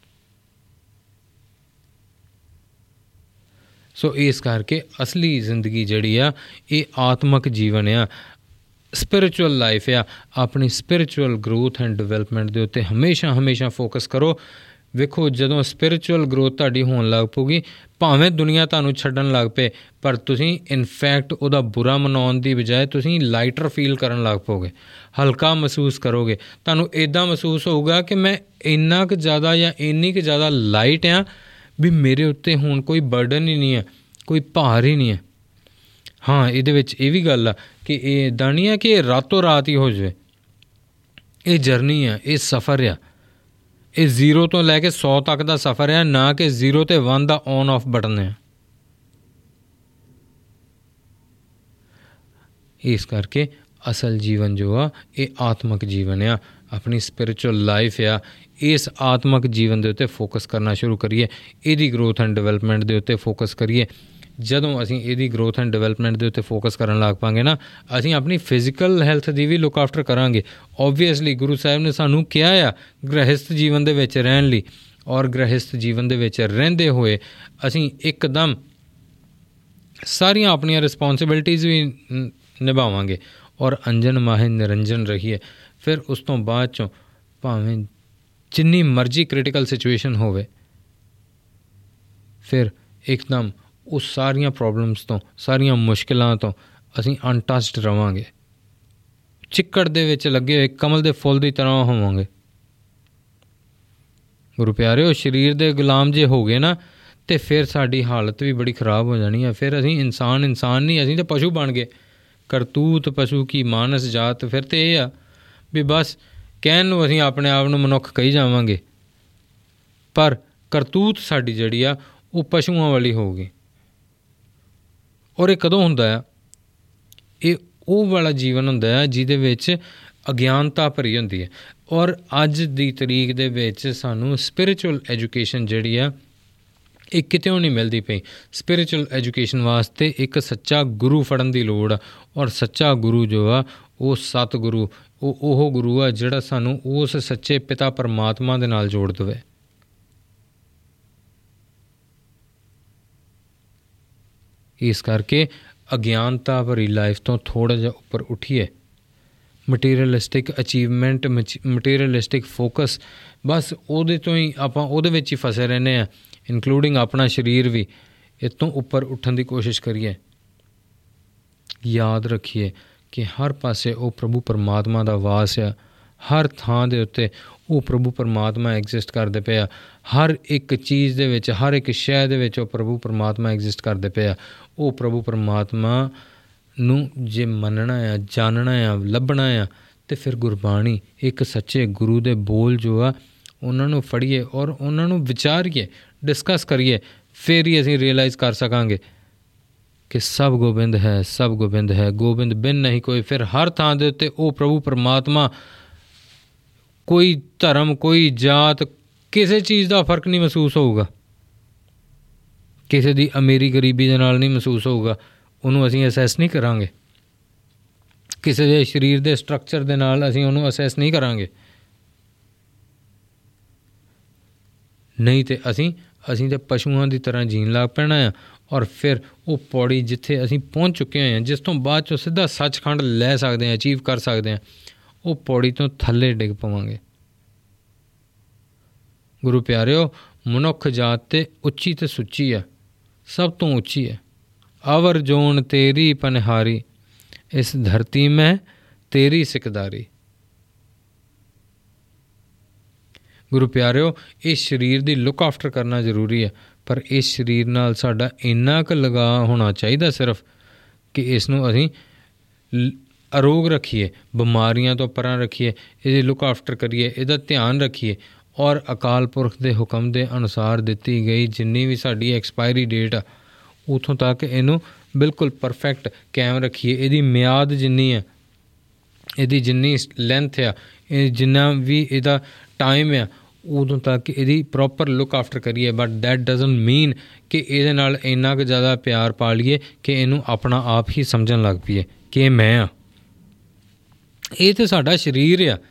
ਸੋ ਇਸ ਕਰਕੇ ਅਸਲੀ ਜ਼ਿੰਦਗੀ ਜਿਹੜੀ ਆ ਇਹ ਆਤਮਿਕ ਜੀਵਨ ਆ, ਸਪਿਰਿਚੁਅਲ ਲਾਈਫ ਆ। ਆਪਣੀ ਸਪਿਰਿਚੁਅਲ ਗਰੋਥ ਐਂਡ ਡਿਵੈਲਪਮੈਂਟ ਦੇ ਉੱਤੇ ਹਮੇਸ਼ਾ ਫੋਕਸ ਕਰੋ। ਵੇਖੋ, ਜਦੋਂ ਸਪਿਰਿਚੁਅਲ ਗਰੋਥ ਤੁਹਾਡੀ ਹੋਣ ਲੱਗ ਪਊਗੀ, ਭਾਵੇਂ ਦੁਨੀਆ ਤੁਹਾਨੂੰ ਛੱਡਣ ਲੱਗ ਪਏ, ਪਰ ਤੁਸੀਂ ਇਨਫੈਕਟ ਉਹਦਾ ਬੁਰਾ ਮਨਾਉਣ ਦੀ ਬਜਾਏ ਤੁਸੀਂ ਲਾਈਟਰ ਫੀਲ ਕਰਨ ਲੱਗ ਪਓਗੇ, ਹਲਕਾ ਮਹਿਸੂਸ ਕਰੋਗੇ। ਤੁਹਾਨੂੰ ਇੱਦਾਂ ਮਹਿਸੂਸ ਹੋਊਗਾ ਕਿ ਮੈਂ ਇੰਨਾ ਕੁ ਜ਼ਿਆਦਾ ਜਾਂ ਇੰਨੀ ਕੁ ਜ਼ਿਆਦਾ ਲਾਈਟ ਆ ਵੀ ਮੇਰੇ ਉੱਤੇ ਹੁਣ ਕੋਈ ਬਰਡਨ ਹੀ ਨਹੀਂ ਹੈ, ਕੋਈ ਭਾਰ ਹੀ ਨਹੀਂ ਹੈ। ਹਾਂ, ਇਹਦੇ ਵਿੱਚ ਇਹ ਵੀ ਗੱਲ ਆ ਕਿ ਇਹ ਇੱਦਾਂ ਨਹੀਂ ਹੈ ਕਿ ਇਹ ਰਾਤੋਂ ਰਾਤ ਹੀ ਹੋ ਜਾਵੇ। ਇਹ ਜਰਨੀ ਆ, ਇਹ ਸਫ਼ਰ ਆ, ਇਹ 0 ਤੋਂ ਲੈ ਕੇ 100 ਤੱਕ ਦਾ ਸਫ਼ਰ ਆ, ਨਾ ਕਿ 0 ਤੇ 1 ਦਾ ਔਨ ਆਫ ਬਟਨ ਹੈ। ਇਸ ਕਰਕੇ ਅਸਲ ਜੀਵਨ ਜੋ ਆ ਇਹ ਆਤਮਿਕ ਜੀਵਨ ਆ, ਆਪਣੀ ਸਪਿਰਿਚੁਅਲ ਲਾਈਫ ਆ। ਇਸ ਆਤਮਿਕ ਜੀਵਨ ਦੇ ਉੱਤੇ ਫੋਕਸ ਕਰਨਾ ਸ਼ੁਰੂ ਕਰੀਏ, ਇਹਦੀ ਗਰੋਥ ਐਂਡ ਡਿਵੈਲਪਮੈਂਟ ਦੇ ਉੱਤੇ ਫੋਕਸ ਕਰੀਏ। ਜਦੋਂ ਅਸੀਂ ਇਹਦੀ ਗਰੋਥ ਐਂਡ ਡਿਵੈਲਪਮੈਂਟ ਦੇ ਉੱਤੇ ਫੋਕਸ ਕਰਨ ਲੱਗ ਪਾਂਗੇ ਨਾ, ਅਸੀਂ ਆਪਣੀ ਫਿਜ਼ੀਕਲ ਹੈਲਥ ਦੀ ਵੀ ਲੁੱਕ ਆਫਟਰ ਕਰਾਂਗੇ। ਓਬਵੀਅਸਲੀ ਗੁਰੂ ਸਾਹਿਬ ਨੇ ਸਾਨੂੰ ਕਿਹਾ ਆ ਗ੍ਰਹਿਸਥ ਜੀਵਨ ਦੇ ਵਿੱਚ ਰਹਿਣ ਲਈ, ਔਰ ਗ੍ਰਹਿਸਥ ਜੀਵਨ ਦੇ ਵਿੱਚ ਰਹਿੰਦੇ ਹੋਏ ਅਸੀਂ ਇੱਕਦਮ ਸਾਰੀਆਂ ਆਪਣੀਆਂ ਰਿਸਪੋਂਸਿਬਿਲਿਟੀਜ਼ ਵੀ ਨਿਭਾਵਾਂਗੇ ਔਰ ਅੰਜਨ ਮਾਹੇ ਨਿਰੰਜਨ ਰਹੀਏ। ਫਿਰ ਉਸ ਤੋਂ ਬਾਅਦ 'ਚੋਂ ਭਾਵੇਂ ਜਿੰਨੀ ਮਰਜ਼ੀ ਕ੍ਰਿਟੀਕਲ ਸਿਚੁਏਸ਼ਨ ਹੋਵੇ, ਫਿਰ ਇੱਕਦਮ ਉਹ ਸਾਰੀਆਂ ਪ੍ਰੋਬਲਮਸ ਤੋਂ, ਸਾਰੀਆਂ ਮੁਸ਼ਕਿਲਾਂ ਤੋਂ ਅਸੀਂ ਅਨਟੱਚਡ ਰਹਾਂਗੇ। ਚਿੱਕੜ ਦੇ ਵਿੱਚ ਲੱਗੇ ਹੋਏ ਕਮਲ ਦੇ ਫੁੱਲ ਦੀ ਤਰ੍ਹਾਂ ਹੋਵਾਂਗੇ। ਗੁਰੂ ਪਿਆਰਿਓ, ਸਰੀਰ ਦੇ ਗੁਲਾਮ ਜੇ ਹੋ ਗਏ ਨਾ, ਅਤੇ ਫਿਰ ਸਾਡੀ ਹਾਲਤ ਵੀ ਬੜੀ ਖਰਾਬ ਹੋ ਜਾਣੀ ਹੈ। ਫਿਰ ਅਸੀਂ ਇਨਸਾਨ ਨਹੀਂ, ਅਸੀਂ ਤਾਂ ਪਸ਼ੂ ਬਣ ਗਏ। ਕਰਤੂਤ ਪਸ਼ੂ ਕੀ ਮਾਨਸ ਜਾਤ। ਫਿਰ ਤਾਂ ਇਹ ਆ ਵੀ ਬਸ ਕਹਿਣ ਨੂੰ ਅਸੀਂ ਆਪਣੇ ਆਪ ਨੂੰ ਮਨੁੱਖ ਕਹੀ ਜਾਵਾਂਗੇ, ਪਰ ਕਰਤੂਤ ਸਾਡੀ ਜਿਹੜੀ ਆ ਉਹ ਪਸ਼ੂਆਂ ਵਾਲੀ ਹੋਊਗੀ। ਔਰ ਇਹ ਕਦੋਂ ਹੁੰਦਾ ਆ? ਇਹ ਉਹ ਵਾਲਾ ਜੀਵਨ ਹੁੰਦਾ ਆ ਜਿਹਦੇ ਵਿੱਚ ਅਗਿਆਨਤਾ ਭਰੀ ਹੁੰਦੀ ਹੈ। ਔਰ ਅੱਜ ਦੀ ਤਰੀਕ ਦੇ ਵਿੱਚ ਸਾਨੂੰ ਸਪਿਰਿਚੁਅਲ ਐਜੂਕੇਸ਼ਨ ਜਿਹੜੀ ਆ ਇਹ ਕਿਤੇੋਂ ਨਹੀਂ ਮਿਲਦੀ ਪਈ। ਸਪਿਰਿਚੁਅਲ ਐਜੂਕੇਸ਼ਨ ਵਾਸਤੇ ਇੱਕ ਸੱਚਾ ਗੁਰੂ ਫੜਨ ਦੀ ਲੋੜ ਆ। ਔਰ ਸੱਚਾ ਗੁਰੂ ਜੋ ਆ ਉਹ ਸਤਿਗੁਰੂ, ਉਹ ਗੁਰੂ ਆ ਜਿਹੜਾ ਸਾਨੂੰ ਉਸ ਸੱਚੇ ਪਿਤਾ ਪਰਮਾਤਮਾ ਦੇ ਨਾਲ ਜੋੜ ਦੇਵੇ। ਇਸ ਕਰਕੇ ਅਗਿਆਨਤਾ ਭਰੀ ਲਾਈਫ ਤੋਂ ਥੋੜ੍ਹਾ ਜਿਹਾ ਉੱਪਰ ਉੱਠੀਏ। ਮਟੀਰੀਅਲਿਸਟਿਕ ਅਚੀਵਮੈਂਟ, ਮਟੀਰੀਅਲਿਸਟਿਕ ਫੋਕਸ, ਬਸ ਉਹਦੇ ਤੋਂ ਹੀ ਆਪਾਂ ਉਹਦੇ ਵਿੱਚ ਹੀ ਫਸੇ ਰਹਿੰਦੇ ਹਾਂ, ਇਨਕਲੂਡਿੰਗ ਆਪਣਾ ਸਰੀਰ ਵੀ। ਇਹ ਤੋਂ ਉੱਪਰ ਉੱਠਣ ਦੀ ਕੋਸ਼ਿਸ਼ ਕਰੀਏ। ਯਾਦ ਰੱਖੀਏ ਕਿ ਹਰ ਪਾਸੇ ਉਹ ਪ੍ਰਭੂ ਪਰਮਾਤਮਾ ਦਾ ਵਾਸ ਆ। ਹਰ ਥਾਂ ਦੇ ਉੱਤੇ ਉਹ ਪ੍ਰਭੂ ਪਰਮਾਤਮਾ ਐਗਜ਼ਿਸਟ ਕਰਦੇ ਪਏ ਆ। ਹਰ ਇੱਕ ਚੀਜ਼ ਦੇ ਵਿੱਚ, ਹਰ ਇੱਕ ਸ਼ੈ ਦੇ ਵਿੱਚ ਉਹ ਪ੍ਰਭੂ ਪਰਮਾਤਮਾ ਐਗਜ਼ਿਸਟ ਕਰਦੇ ਪਏ ਆ। ਉਹ ਪ੍ਰਭੂ ਪਰਮਾਤਮਾ ਨੂੰ ਜੇ ਮੰਨਣਾ ਆ, ਜਾਣਨਾ ਆ, ਲੱਭਣਾ ਆ, ਅਤੇ ਫਿਰ ਗੁਰਬਾਣੀ, ਇੱਕ ਸੱਚੇ ਗੁਰੂ ਦੇ ਬੋਲ ਜੋ ਆ ਉਹਨਾਂ ਨੂੰ ਫੜੀਏ ਔਰ ਉਹਨਾਂ ਨੂੰ ਵਿਚਾਰੀਏ, ਡਿਸਕਸ ਕਰੀਏ। ਫਿਰ ਹੀ ਅਸੀਂ ਰੀਅਲਾਈਜ਼ ਕਰ ਸਕਾਂਗੇ ਕਿ ਸਭ ਗੋਬਿੰਦ ਹੈ, ਸਭ ਗੋਬਿੰਦ ਹੈ, ਗੋਬਿੰਦ ਬਿਨ ਨਹੀਂ ਕੋਈ। ਫਿਰ ਹਰ ਥਾਂ ਦੇ ਉੱਤੇ ਉਹ ਪ੍ਰਭੂ ਪਰਮਾਤਮਾ, ਕੋਈ ਧਰਮ, ਕੋਈ ਜਾਤ, ਕਿਸੇ ਚੀਜ਼ ਦਾ ਫਰਕ ਨਹੀਂ ਮਹਿਸੂਸ ਹੋਊਗਾ, ਕਿਸੇ ਦੀ ਅਮੀਰੀ ਗਰੀਬੀ ਦੇ ਨਾਲ ਨਹੀਂ ਮਹਿਸੂਸ ਹੋਊਗਾ। ਉਹਨੂੰ ਅਸੀਂ ਅਸੈਸ ਨਹੀਂ ਕਰਾਂਗੇ, ਕਿਸੇ ਦੇ ਸਰੀਰ ਦੇ ਸਟਰਕਚਰ ਦੇ ਨਾਲ ਅਸੀਂ ਉਹਨੂੰ ਅਸੈਸ ਨਹੀਂ ਕਰਾਂਗੇ। ਨਹੀਂ ਤਾਂ ਅਸੀਂ ਤਾਂ ਪਸ਼ੂਆਂ ਦੀ ਤਰ੍ਹਾਂ ਜੀਣ ਲੱਗ ਪੈਣਾ ਆ। ਔਰ ਫਿਰ ਉਹ ਪੌੜੀ ਜਿੱਥੇ ਅਸੀਂ ਪਹੁੰਚ ਚੁੱਕੇ ਹੋਏ ਹਾਂ, ਜਿਸ ਤੋਂ ਬਾਅਦ 'ਚੋਂ ਸਿੱਧਾ ਸੱਚਖੰਡ ਲੈ ਸਕਦੇ ਹਾਂ, ਅਚੀਵ ਕਰ ਸਕਦੇ ਹਾਂ, ਉਹ ਪੌੜੀ ਤੋਂ ਥੱਲੇ ਡਿੱਗ ਪਵਾਂਗੇ। ਗੁਰੂ ਪਿਆਰਿਓ, ਮਨੁੱਖ ਜਾਤ ਤੇ ਉੱਚੀ ਤੇ ਸੁੱਚੀ ਆ, ਸਭ ਤੋਂ ਉੱਚੀ ਹੈ। ਅਵਰ ਜੋਨ ਤੇਰੀ ਪਨਹਾਰੀ, ਇਸ ਧਰਤੀ ਮੈਂ ਤੇਰੀ ਸਿਕਦਾਰੀ। ਗੁਰੂ ਪਿਆਰਿਓ, ਇਸ ਸਰੀਰ ਦੀ ਲੁੱਕ ਆਫਟਰ ਕਰਨਾ ਜ਼ਰੂਰੀ ਹੈ, ਪਰ ਇਸ ਸਰੀਰ ਨਾਲ ਸਾਡਾ ਇੰਨਾ ਕੁ ਲਗਾਅ ਹੋਣਾ ਚਾਹੀਦਾ ਸਿਰਫ ਕਿ ਇਸ ਨੂੰ ਅਸੀਂ ਅਰੋਗ ਰੱਖੀਏ, ਬਿਮਾਰੀਆਂ ਤੋਂ ਪਰਾਂ ਰੱਖੀਏ, ਇਹਦੀ ਲੁੱਕ ਆਫਟਰ ਕਰੀਏ, ਇਹਦਾ ਧਿਆਨ ਰੱਖੀਏ। ਔਰ ਅਕਾਲ ਪੁਰਖ ਦੇ ਹੁਕਮ ਦੇ ਅਨੁਸਾਰ ਦਿੱਤੀ ਗਈ ਜਿੰਨੀ ਵੀ ਸਾਡੀ ਐਕਸਪਾਇਰੀ ਡੇਟ ਆ, ਉੱਥੋਂ ਤੱਕ ਇਹਨੂੰ ਬਿਲਕੁਲ ਪਰਫੈਕਟ ਕਾਇਮ ਰੱਖੀਏ। ਇਹਦੀ ਮਿਆਦ ਜਿੰਨੀ ਹੈ, ਇਹਦੀ ਜਿੰਨੀ ਲੈਂਥ ਆ, ਇਹ ਜਿੰਨਾ ਵੀ ਇਹਦਾ ਟਾਈਮ ਆ, ਉਦੋਂ ਤੱਕ ਇਹਦੀ ਪ੍ਰੋਪਰ ਲੁੱਕ ਆਫਟਰ ਕਰੀਏ। ਬਟ ਦੈਟ ਡਜ਼ਨਟ ਮੀਨ ਕਿ ਇਹਦੇ ਨਾਲ ਇੰਨਾ ਕੁ ਜ਼ਿਆਦਾ ਪਿਆਰ ਪਾ ਲਈਏ ਕਿ ਇਹਨੂੰ ਆਪਣਾ ਆਪ ਹੀ ਸਮਝਣ ਲੱਗ ਪਈਏ ਕਿ ਇਹ ਮੈਂ ਆ। ਇਹ ਤਾਂ ਸਾਡਾ ਸਰੀਰ ਆ।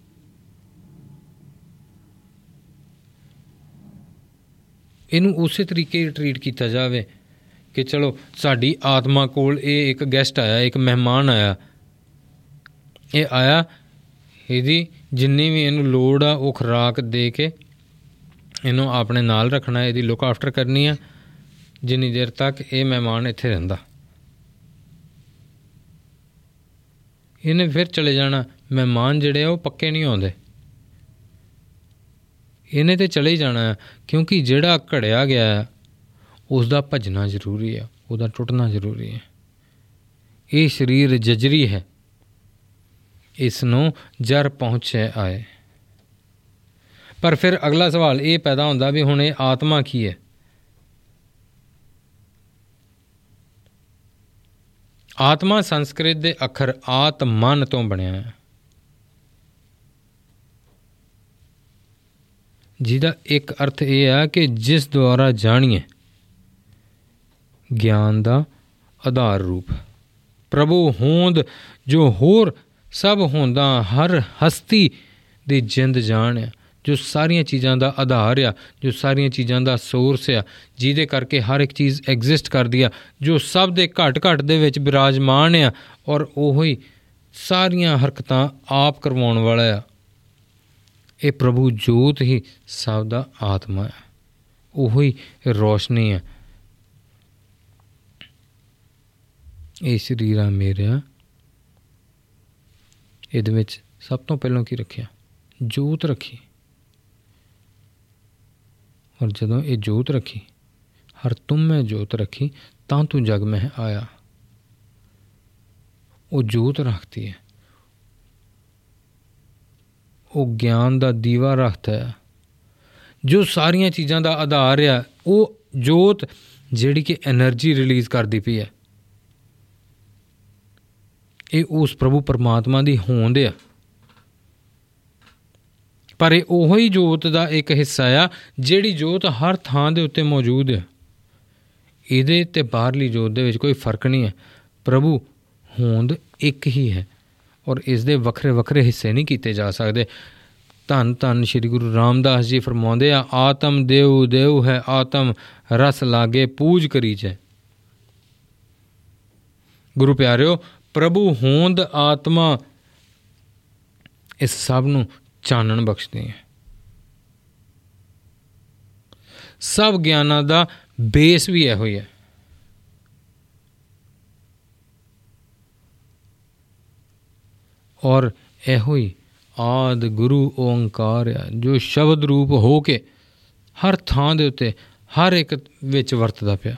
ਇਹਨੂੰ ਉਸੇ ਤਰੀਕੇ ਟਰੀਟ ਕੀਤਾ ਜਾਵੇ ਕਿ ਚਲੋ ਸਾਡੀ ਆਤਮਾ ਕੋਲ ਇਹ ਇੱਕ ਗੈਸਟ ਆਇਆ, ਇੱਕ ਮਹਿਮਾਨ ਆਇਆ, ਇਹ ਆਇਆ, ਇਹਦੀ ਜਿੰਨੀ ਵੀ ਇਹਨੂੰ ਲੋੜ ਆ ਉਹ ਖੁਰਾਕ ਦੇ ਕੇ ਇਹਨੂੰ ਆਪਣੇ ਨਾਲ ਰੱਖਣਾ, ਇਹਦੀ ਲੁੱਕ ਆਫਟਰ ਕਰਨੀ ਆ ਜਿੰਨੀ ਦੇਰ ਤੱਕ ਇਹ ਮਹਿਮਾਨ ਇੱਥੇ ਰਹਿੰਦਾ। ਇਹਨੇ ਫਿਰ ਚਲੇ ਜਾਣਾ। ਮਹਿਮਾਨ ਜਿਹੜੇ ਆ ਉਹ ਪੱਕੇ ਨਹੀਂ ਆਉਂਦੇ, ਇਹਨੇ ਤਾਂ ਚਲੇ ਹੀ ਜਾਣਾ ਆ, ਕਿਉਂਕਿ ਜਿਹੜਾ ਘੜਿਆ ਗਿਆ ਉਸ ਦਾ ਭੱਜਣਾ ਜ਼ਰੂਰੀ ਆ, ਉਹਦਾ ਟੁੱਟਣਾ ਜ਼ਰੂਰੀ ਹੈ। ਇਹ ਸਰੀਰ ਜਜਰੀ ਹੈ, ਇਸ ਨੂੰ ਜਰ ਪਹੁੰਚੇ ਆਏ। ਪਰ ਫਿਰ ਅਗਲਾ ਸਵਾਲ ਇਹ ਪੈਦਾ ਹੁੰਦਾ ਵੀ ਹੁਣ ਇਹ ਆਤਮਾ ਕੀ ਹੈ? ਆਤਮਾ ਸੰਸਕ੍ਰਿਤ ਦੇ ਅੱਖਰ ਆਤਮਨ ਤੋਂ ਬਣਿਆ ਹੈ, ਜਿਹਦਾ ਇੱਕ ਅਰਥ ਇਹ ਹੈ ਕਿ ਜਿਸ ਦੁਆਰਾ ਜਾਣੀਏ, ਗਿਆਨ ਦਾ ਆਧਾਰ ਰੂਪ। ਪ੍ਰਭੂ ਹੋਂਦ ਜੋ ਹੋਰ ਸਭ ਹੋਂਦਾਂ, ਹਰ ਹਸਤੀ ਦੀ ਜਿੰਦ ਜਾਣ ਆ, ਜੋ ਸਾਰੀਆਂ ਚੀਜ਼ਾਂ ਦਾ ਆਧਾਰ ਆ, ਜੋ ਸਾਰੀਆਂ ਚੀਜ਼ਾਂ ਦਾ ਸੋਰਸ ਆ, ਜਿਹਦੇ ਕਰਕੇ ਹਰ ਇੱਕ ਚੀਜ਼ ਐਗਜ਼ਿਸਟ ਕਰਦੀ ਆ, ਜੋ ਸਭ ਦੇ ਘਟ ਘਟ ਦੇ ਵਿੱਚ ਬਿਰਾਜਮਾਨ ਆ, ਔਰ ਉਹੀ ਸਾਰੀਆਂ ਹਰਕਤਾਂ ਆਪ ਕਰਵਾਉਣ ਵਾਲਾ ਆ। ਇਹ ਪ੍ਰਭੂ ਜੋਤ ਹੀ ਸਭ ਦਾ ਆਤਮਾ ਹੈ, ਉਹੀ ਰੋਸ਼ਨੀ ਹੈ। ਇਹ ਸਰੀਰ ਆ ਮੇਰਾ, ਇਹਦੇ ਵਿੱਚ ਸਭ ਤੋਂ ਪਹਿਲਾਂ ਕੀ ਰੱਖਿਆ? ਜੋਤ ਰੱਖੀ। ਔਰ ਜਦੋਂ ਇਹ ਜੋਤ ਰੱਖੀ, ਹਰ ਤੁਮ ਮੈਂ ਜੋਤ ਰੱਖੀ ਤਾਂ ਤੂੰ ਜਗ ਮਹਿ ਆਇਆ, ਉਹ ਜੋਤ ਰੱਖਤੀ ਹੈ, ਉਹ ਗਿਆਨ ਦਾ ਦੀਵਾ ਰੱਖਦਾ ਹੈ, ਜੋ ਸਾਰੀਆਂ ਚੀਜ਼ਾਂ ਦਾ ਆਧਾਰ ਆ। ਉਹ ਜੋਤ ਜਿਹੜੀ ਕਿ ਐਨਰਜੀ ਰਿਲੀਜ਼ ਕਰਦੀ ਪਈ ਹੈ, ਇਹ ਉਸ ਪ੍ਰਭੂ ਪਰਮਾਤਮਾ ਦੀ ਹੋਂਦ ਆ। ਪਰ ਇਹ ਉਹੀ ਜੋਤ ਦਾ ਇੱਕ ਹਿੱਸਾ ਆ ਜਿਹੜੀ ਜੋਤ ਹਰ ਥਾਂ ਦੇ ਉੱਤੇ ਮੌਜੂਦ ਹੈ। ਇਹਦੇ ਅਤੇ ਬਾਹਰਲੀ ਜੋਤ ਦੇ ਵਿੱਚ ਕੋਈ ਫਰਕ ਨਹੀਂ ਹੈ। ਪ੍ਰਭੂ ਹੋਂਦ ਇੱਕ ਹੀ ਹੈ, ਔਰ ਇਸ ਦੇ ਵੱਖਰੇ ਵੱਖਰੇ ਹਿੱਸੇ ਨਹੀਂ ਕੀਤੇ ਜਾ ਸਕਦੇ। ਧੰਨ ਧੰਨ ਸ਼੍ਰੀ ਗੁਰੂ ਰਾਮਦਾਸ ਜੀ ਫਰਮਾਉਂਦੇ ਆ, ਆਤਮ ਦੇਉ ਦੇਉ ਹੈ, ਆਤਮ ਰਸ ਲਾਗੇ ਪੂਜ ਕਰੀਜੈ। ਗੁਰੂ ਪਿਆਰਿਓ, ਪ੍ਰਭੂ ਹੋਂਦ ਆਤਮਾ ਇਸ ਸਭ ਨੂੰ ਚਾਨਣ ਬਖਸ਼ਦੀ ਹੈ। ਸਭ ਗਿਆਨਾਂ ਦਾ ਬੇਸ ਵੀ ਇਹੋ ਹੀ ਹੈ। ਔਰ ਇਹੋ ਹੀ ਆਦਿ ਗੁਰੂ ਓਂਕਾਰ ਆ, ਜੋ ਸ਼ਬਦ ਰੂਪ ਹੋ ਕੇ ਹਰ ਥਾਂ ਦੇ ਉੱਤੇ ਹਰ ਇੱਕ ਵਿੱਚ ਵਰਤਦਾ ਪਿਆ।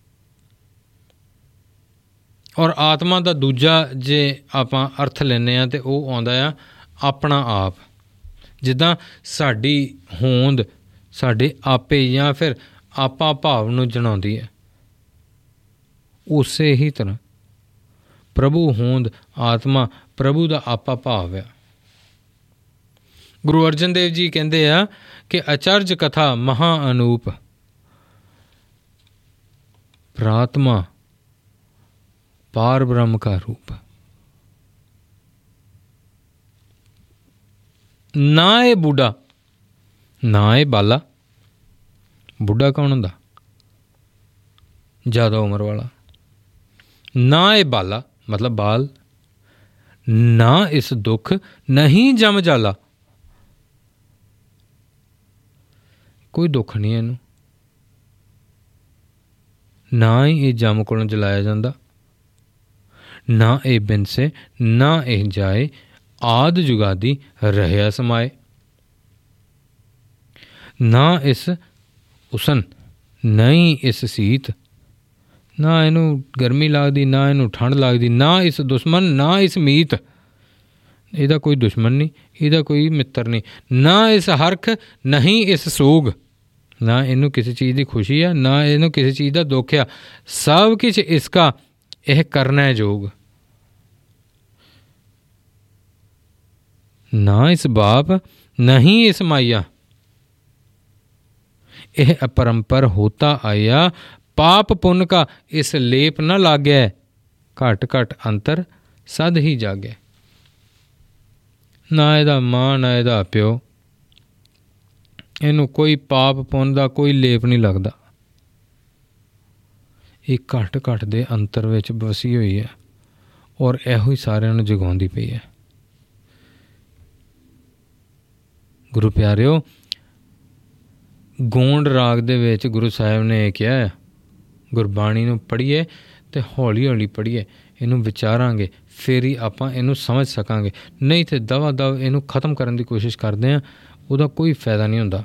ਔਰ ਆਤਮਾ ਦਾ ਦੂਜਾ ਜੇ ਆਪਾਂ ਅਰਥ ਲੈਂਦੇ ਹਾਂ ਤਾਂ ਉਹ ਆਉਂਦਾ ਆ ਆਪਣਾ ਆਪ। ਜਿੱਦਾਂ ਸਾਡੀ ਹੋਂਦ ਸਾਡੇ ਆਪੇ ਜਾਂ ਫਿਰ ਆਪਾ ਭਾਵ ਨੂੰ ਜਣਾਉਂਦੀ ਹੈ, ਉਸੇ ਹੀ ਤਰ੍ਹਾਂ ਪ੍ਰਭੂ ਹੋਂਦ ਆਤਮਾ ਪ੍ਰਭੂ ਦਾ ਆਪਾ ਭਾਵ ਆ। ਗੁਰੂ ਅਰਜਨ ਦੇਵ ਜੀ ਕਹਿੰਦੇ ਆ ਕਿ ਅਚਰਜ ਕਥਾ ਮਹਾ ਅਨੂਪ, ਪ੍ਰਾਤਮਾ ਪਾਰ ਬ੍ਰਹਮ ਕਾ ਰੂਪ। ਨਾ ਇਹ ਬੁੱਢਾ, ਨਾ ਇਹ ਬਾਲਾ। ਬੁੱਢਾ ਕੌਣ ਹੁੰਦਾ? ਜ਼ਿਆਦਾ ਉਮਰ ਵਾਲਾ। ਨਾ ਇਹ ਬਾਲਾ ਮਤਲਬ ਬਾਲ। ਨਾ ਇਸ ਦੁੱਖ ਨਹੀਂ ਜਮ ਜਾਲਾ। ਕੋਈ ਦੁੱਖ ਨਹੀਂ ਇਹਨੂੰ, ਨਾ ਹੀ ਇਹ ਜਮ ਕੋਲੋਂ ਜਲਾਇਆ ਜਾਂਦਾ, ਨਾ ਇਹ ਬਿਨਸੇ, ਨਾ ਇਹ ਜਾਏ, ਆਦ ਜੁਗਾਦੀ ਰਹਿਆ ਸਮਾਏ। ਨਾ ਇਸ ਉਸਨ, ਨਹੀਂ ਇਸ ਸੀਤ। ਨਾ ਇਹਨੂੰ ਗਰਮੀ ਲੱਗਦੀ, ਨਾ ਇਹਨੂੰ ਠੰਡ ਲੱਗਦੀ। ਨਾ ਇਸ ਦੁਸ਼ਮਣ, ਨਾ ਇਸ ਮੀਤ। ਇਹਦਾ ਕੋਈ ਦੁਸ਼ਮਣ ਨਹੀਂ, ਇਹਦਾ ਕੋਈ ਮਿੱਤਰ ਨਹੀਂ। ਨਾ ਇਸ ਹਰਖ, ਨਹੀਂ ਇਸ ਸੋਗ। ਨਾ ਇਹਨੂੰ ਕਿਸੇ ਚੀਜ਼ ਦੀ ਖੁਸ਼ੀ ਆ, ਨਾ ਇਹਨੂੰ ਕਿਸੇ ਚੀਜ਼ ਦਾ ਦੁੱਖ ਆ। ਸਭ ਕੁਛ ਇਸਕਾ ਇਹ ਕਰਨਾ ਯੋਗ। ਨਾ ਇਸ ਬਾਪ, ਨਹੀਂ ਇਸ ਮਾਇਆ। ਇਹ ਅਪਰੰਪਰ ਹੋਤਾ ਆਇਆ, ਪਾਪ ਪੁੰਨ ਕਾ ਇਸ ਲੇਪ ਨਾ ਲਾਗੈ। ਘਟ ਘਟ ਅੰਤਰ ਸਦ ਹੀ ਜਾਗੈ। ਨਾ ਇਹਦਾ ਮਾਂ, ਨਾ ਇਹਦਾ ਪਿਓ। ਇਹਨੂੰ ਕੋਈ ਪਾਪ ਪੁੰਨ ਦਾ ਕੋਈ ਲੇਪ ਨਹੀਂ ਲੱਗਦਾ। ਇਹ ਘਟ ਘਟ ਦੇ ਅੰਤਰ ਵਿੱਚ ਵਸੀ ਹੋਈ ਹੈ ਔਰ ਇਹੋ ਹੀ ਸਾਰਿਆਂ ਨੂੰ ਜਗਾਉਂਦੀ ਪਈ ਹੈ। ਗੁਰੂ ਪਿਆਰਿਓ, ਗੋਂਡ ਰਾਗ ਦੇ ਵਿੱਚ ਗੁਰੂ ਸਾਹਿਬ ਨੇ ਇਹ ਕਿਹਾ ਹੈ, ਗੁਰਬਾਣੀ ਨੂੰ ਪੜ੍ਹੀਏ ਅਤੇ ਹੌਲੀ ਹੌਲੀ ਪੜ੍ਹੀਏ, ਇਹਨੂੰ ਵਿਚਾਰਾਂਗੇ, ਫਿਰ ਹੀ ਆਪਾਂ ਇਹਨੂੰ ਸਮਝ ਸਕਾਂਗੇ। ਨਹੀਂ ਤਾਂ ਦਵਾ ਦਵ ਇਹਨੂੰ ਖ਼ਤਮ ਕਰਨ ਦੀ ਕੋਸ਼ਿਸ਼ ਕਰਦੇ ਹਾਂ, ਉਹਦਾ ਕੋਈ ਫਾਇਦਾ ਨਹੀਂ ਹੁੰਦਾ।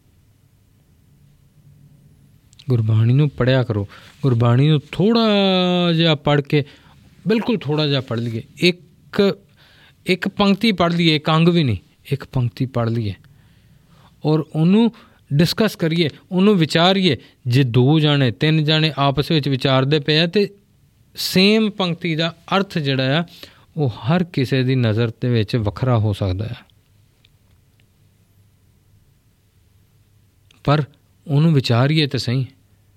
ਗੁਰਬਾਣੀ ਨੂੰ ਪੜ੍ਹਿਆ ਕਰੋ। ਗੁਰਬਾਣੀ ਨੂੰ ਥੋੜ੍ਹਾ ਜਿਹਾ ਪੜ੍ਹ ਕੇ, ਬਿਲਕੁਲ ਥੋੜ੍ਹਾ ਜਿਹਾ ਪੜ੍ਹ ਲਈਏ, ਇੱਕ ਪੰਕਤੀ ਪੜ੍ਹ ਲਈਏ, ਇੱਕ ਅੰਗ ਵੀ ਨਹੀਂ, ਇੱਕ ਪੰਕਤੀ ਪੜ੍ਹ ਲਈਏ ਔਰ ਉਹਨੂੰ ਡਿਸਕਸ ਕਰੀਏ, ਉਹਨੂੰ ਵਿਚਾਰੀਏ। ਜੇ 2 ਜਾਣੇ 3 ਜਾਣੇ ਆਪਸ ਵਿੱਚ ਵਿਚਾਰਦੇ ਪਏ ਆ ਅਤੇ ਸੇਮ ਪੰਕਤੀ ਦਾ ਅਰਥ ਜਿਹੜਾ ਆ ਉਹ ਹਰ ਕਿਸੇ ਦੀ ਨਜ਼ਰ ਦੇ ਵਿੱਚ ਵੱਖਰਾ ਹੋ ਸਕਦਾ ਹੈ, ਪਰ ਉਹਨੂੰ ਵਿਚਾਰੀਏ ਤਾਂ ਸਹੀ,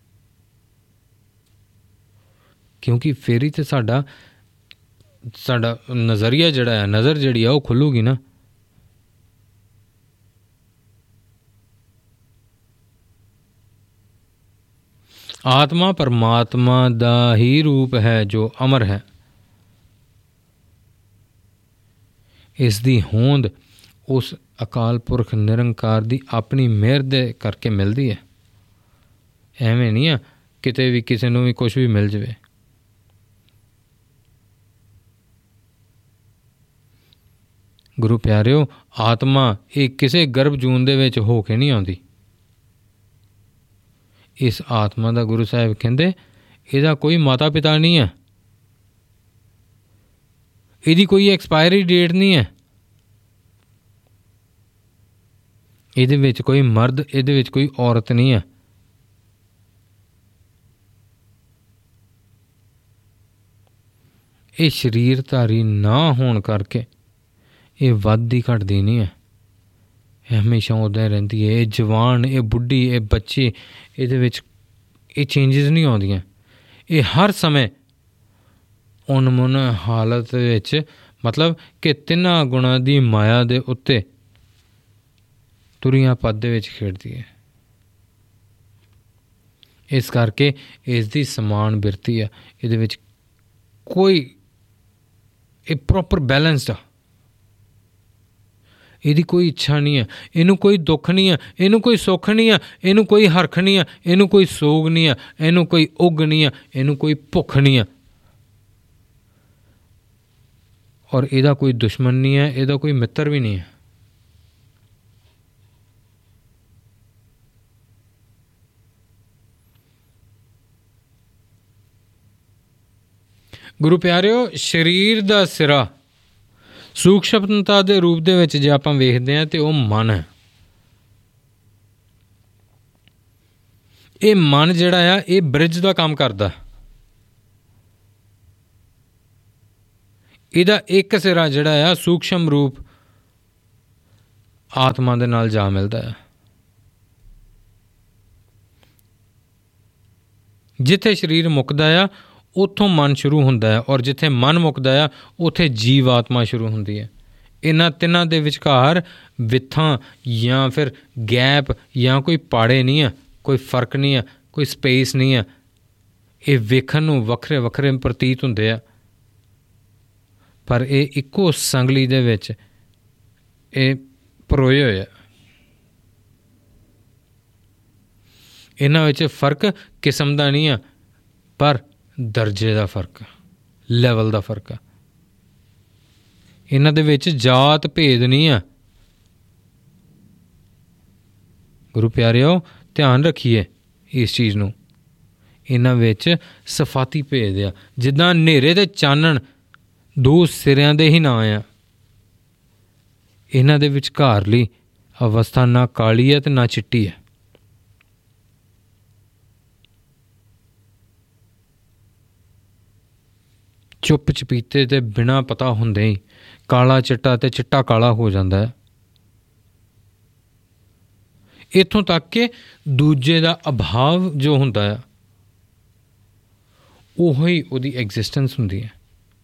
ਕਿਉਂਕਿ ਫਿਰ ਹੀ ਤਾਂ ਸਾਡਾ ਨਜ਼ਰੀਆ ਜਿਹੜਾ ਆ, ਨਜ਼ਰ ਜਿਹੜੀ ਆ ਉਹ ਖੁੱਲੂਗੀ ਨਾ। ਆਤਮਾ ਪਰਮਾਤਮਾ ਦਾ ਹੀ ਰੂਪ ਹੈ ਜੋ ਅਮਰ ਹੈ। ਇਸ ਦੀ ਹੋਂਦ ਉਸ ਅਕਾਲ ਪੁਰਖ ਨਿਰੰਕਾਰ ਦੀ ਆਪਣੀ ਮਿਹਰ ਦੇ ਕਰਕੇ ਮਿਲਦੀ ਹੈ। ਐਵੇਂ ਨਹੀਂ ਆ ਕਿਤੇ ਵੀ ਕਿਸੇ ਨੂੰ ਵੀ ਕੁਛ ਵੀ ਮਿਲ ਜਾਵੇ। ਗੁਰੂ ਪਿਆਰਿਓ, ਆਤਮਾ ਇਹ ਕਿਸੇ ਗਰਭ ਜੂਨ ਦੇ ਵਿੱਚ ਹੋ ਕੇ ਨਹੀਂ ਆਉਂਦੀ। ਇਸ ਆਤਮਾ ਦਾ ਗੁਰੂ ਸਾਹਿਬ ਕਹਿੰਦੇ ਇਹਦਾ ਕੋਈ ਮਾਤਾ ਪਿਤਾ ਨਹੀਂ ਹੈ, ਇਹਦੀ ਕੋਈ ਐਕਸਪਾਇਰੀ ਡੇਟ ਨਹੀਂ ਹੈ, ਇਹਦੇ ਵਿੱਚ ਕੋਈ ਮਰਦ, ਇਹਦੇ ਵਿੱਚ ਕੋਈ ਔਰਤ ਨਹੀਂ ਹੈ। ਇਹ ਸਰੀਰਧਾਰੀ ਨਾ ਹੋਣ ਕਰਕੇ ਇਹ ਵੱਧਦੀ ਘਟਦੀ ਨਹੀਂ ਹੈ, ਇਹ ਹਮੇਸ਼ਾ ਉੱਦਾਂ ਹੀ ਰਹਿੰਦੀ ਹੈ। ਇਹ ਜਵਾਨ, ਇਹ ਬੁੱਢੀ, ਇਹ ਬੱਚੇ, ਇਹਦੇ ਵਿੱਚ ਇਹ ਚੇਂਜਿਸ ਨਹੀਂ ਆਉਂਦੀਆਂ। ਇਹ ਹਰ ਸਮੇਂ ਉਨਮੁਨ ਹਾਲਤ ਵਿੱਚ, ਮਤਲਬ ਕਿ 3 ਗੁਣਾਂ ਦੀ ਮਾਇਆ ਦੇ ਉੱਤੇ ਤੁਰੀਆਂ ਪਦ ਦੇ ਵਿੱਚ ਖੇਡਦੀ ਹੈ। ਇਸ ਕਰਕੇ ਇਸ ਦੀ ਸਮਾਨ ਬਿਰਤੀ ਆ, ਇਹਦੇ ਵਿੱਚ ਕੋਈ ਇਹ ਪ੍ਰੋਪਰ ਬੈਲੈਂਸਡ ਆ। ਇਹਦੀ ਕੋਈ ਇੱਛਾ ਨਹੀਂ ਹੈ, ਇਹਨੂੰ ਕੋਈ ਦੁੱਖ ਨਹੀਂ ਹੈ, ਇਹਨੂੰ ਕੋਈ ਸੁੱਖ ਨਹੀਂ ਹੈ, ਇਹਨੂੰ ਕੋਈ ਹਰਖ ਨਹੀਂ ਹੈ, ਇਹਨੂੰ ਕੋਈ ਸੋਗ ਨਹੀਂ ਹੈ, ਇਹਨੂੰ ਕੋਈ ਉੱਗ ਨਹੀਂ ਹੈ, ਇਹਨੂੰ ਕੋਈ ਭੁੱਖ ਨਹੀਂ ਹੈ, ਔਰ ਇਹਦਾ ਕੋਈ ਦੁਸ਼ਮਣ ਨਹੀਂ ਹੈ, ਇਹਦਾ ਕੋਈ ਮਿੱਤਰ ਵੀ ਨਹੀਂ ਹੈ। ਗੁਰੂ ਪਿਆਰਿਓ, ਸਰੀਰ ਦਾ ਸਿਰਾ ਸੂਖਸ਼ਮਤਾ ਦੇ ਰੂਪ ਦੇ ਵਿੱਚ ਜੇ ਆਪਾਂ ਵੇਖਦੇ ਹਾਂ ਤਾਂ ਉਹ ਮਨ ਹੈ। ਇਹ ਮਨ ਜਿਹੜਾ ਆ, ਇਹ ਬ੍ਰਿਜ ਦਾ ਕੰਮ ਕਰਦਾ। ਇਹਦਾ ਇੱਕ ਸਿਰਾ ਜਿਹੜਾ ਆ ਸੂਖਸ਼ਮ ਰੂਪ ਆਤਮਾ ਦੇ ਨਾਲ ਜਾ ਮਿਲਦਾ ਹੈ। ਜਿੱਥੇ ਸਰੀਰ ਮੁੱਕਦਾ ਆ ਉੱਥੋਂ ਮਨ ਸ਼ੁਰੂ ਹੁੰਦਾ ਹੈ, ਔਰ ਜਿੱਥੇ ਮਨ ਮੁੱਕਦਾ ਆ ਉੱਥੇ ਜੀਵ ਆਤਮਾ ਸ਼ੁਰੂ ਹੁੰਦੀ ਹੈ। ਇਹਨਾਂ ਤਿੰਨਾਂ ਦੇ ਵਿਚਕਾਰ ਵਿੱਥਾਂ ਜਾਂ ਫਿਰ ਗੈਪ ਜਾਂ ਕੋਈ ਪਾੜੇ ਨਹੀਂ ਆ, ਕੋਈ ਫਰਕ ਨਹੀਂ ਆ, ਕੋਈ ਸਪੇਸ ਨਹੀਂ ਆ। ਇਹ ਵੇਖਣ ਨੂੰ ਵੱਖਰੇ ਵੱਖਰੇ ਪ੍ਰਤੀਤ ਹੁੰਦੇ ਆ, ਪਰ ਇਹ ਇੱਕੋ ਸੰਗਲੀ ਦੇ ਵਿੱਚ ਇਹ ਪਰੋਏ ਹੋਏ ਆ। ਇਹਨਾਂ ਵਿੱਚ ਫਰਕ ਕਿਸਮ ਦਾ ਨਹੀਂ ਆ, ਪਰ ਦਰਜੇ ਦਾ ਫਰਕ, ਲੈਵਲ ਦਾ ਫਰਕ ਆ। ਇਹਨਾਂ ਦੇ ਵਿੱਚ ਜਾਤ ਭੇਦ ਨਹੀਂ ਆ। ਗੁਰੂ ਪਿਆਰਿਓ, ਧਿਆਨ ਰੱਖੀਏ ਇਸ ਚੀਜ਼ ਨੂੰ। ਇਹਨਾਂ ਵਿੱਚ ਸਫਾਤੀ ਭੇਦ ਆ। ਜਿੱਦਾਂ ਹਨੇਰੇ ਦੇ ਚਾਨਣ ਦੋ ਸਿਰਿਆਂ ਦੇ ਹੀ ਨਾਂ ਆ, ਇਹਨਾਂ ਦੇ ਵਿਚਕਾਰਲੀ ਅਵਸਥਾ ਨਾ ਕਾਲੀ ਹੈ ਅਤੇ ਨਾ ਚਿੱਟੀ ਹੈ। ਚੁੱਪ ਚਪੀਤੇ ਤੇ ਬਿਨਾਂ ਪਤਾ ਹੁੰਦੇ ਹੀ ਕਾਲਾ ਚਿੱਟਾ ਅਤੇ ਚਿੱਟਾ ਕਾਲਾ ਹੋ ਜਾਂਦਾ ਹੈ। ਇੱਥੋਂ ਤੱਕ ਕਿ ਦੂਜੇ ਦਾ ਅਭਾਵ ਜੋ ਹੁੰਦਾ ਆ ਉਹੀ ਉਹਦੀ ਐਗਜ਼ਿਸਟੈਂਸ ਹੁੰਦੀ ਹੈ।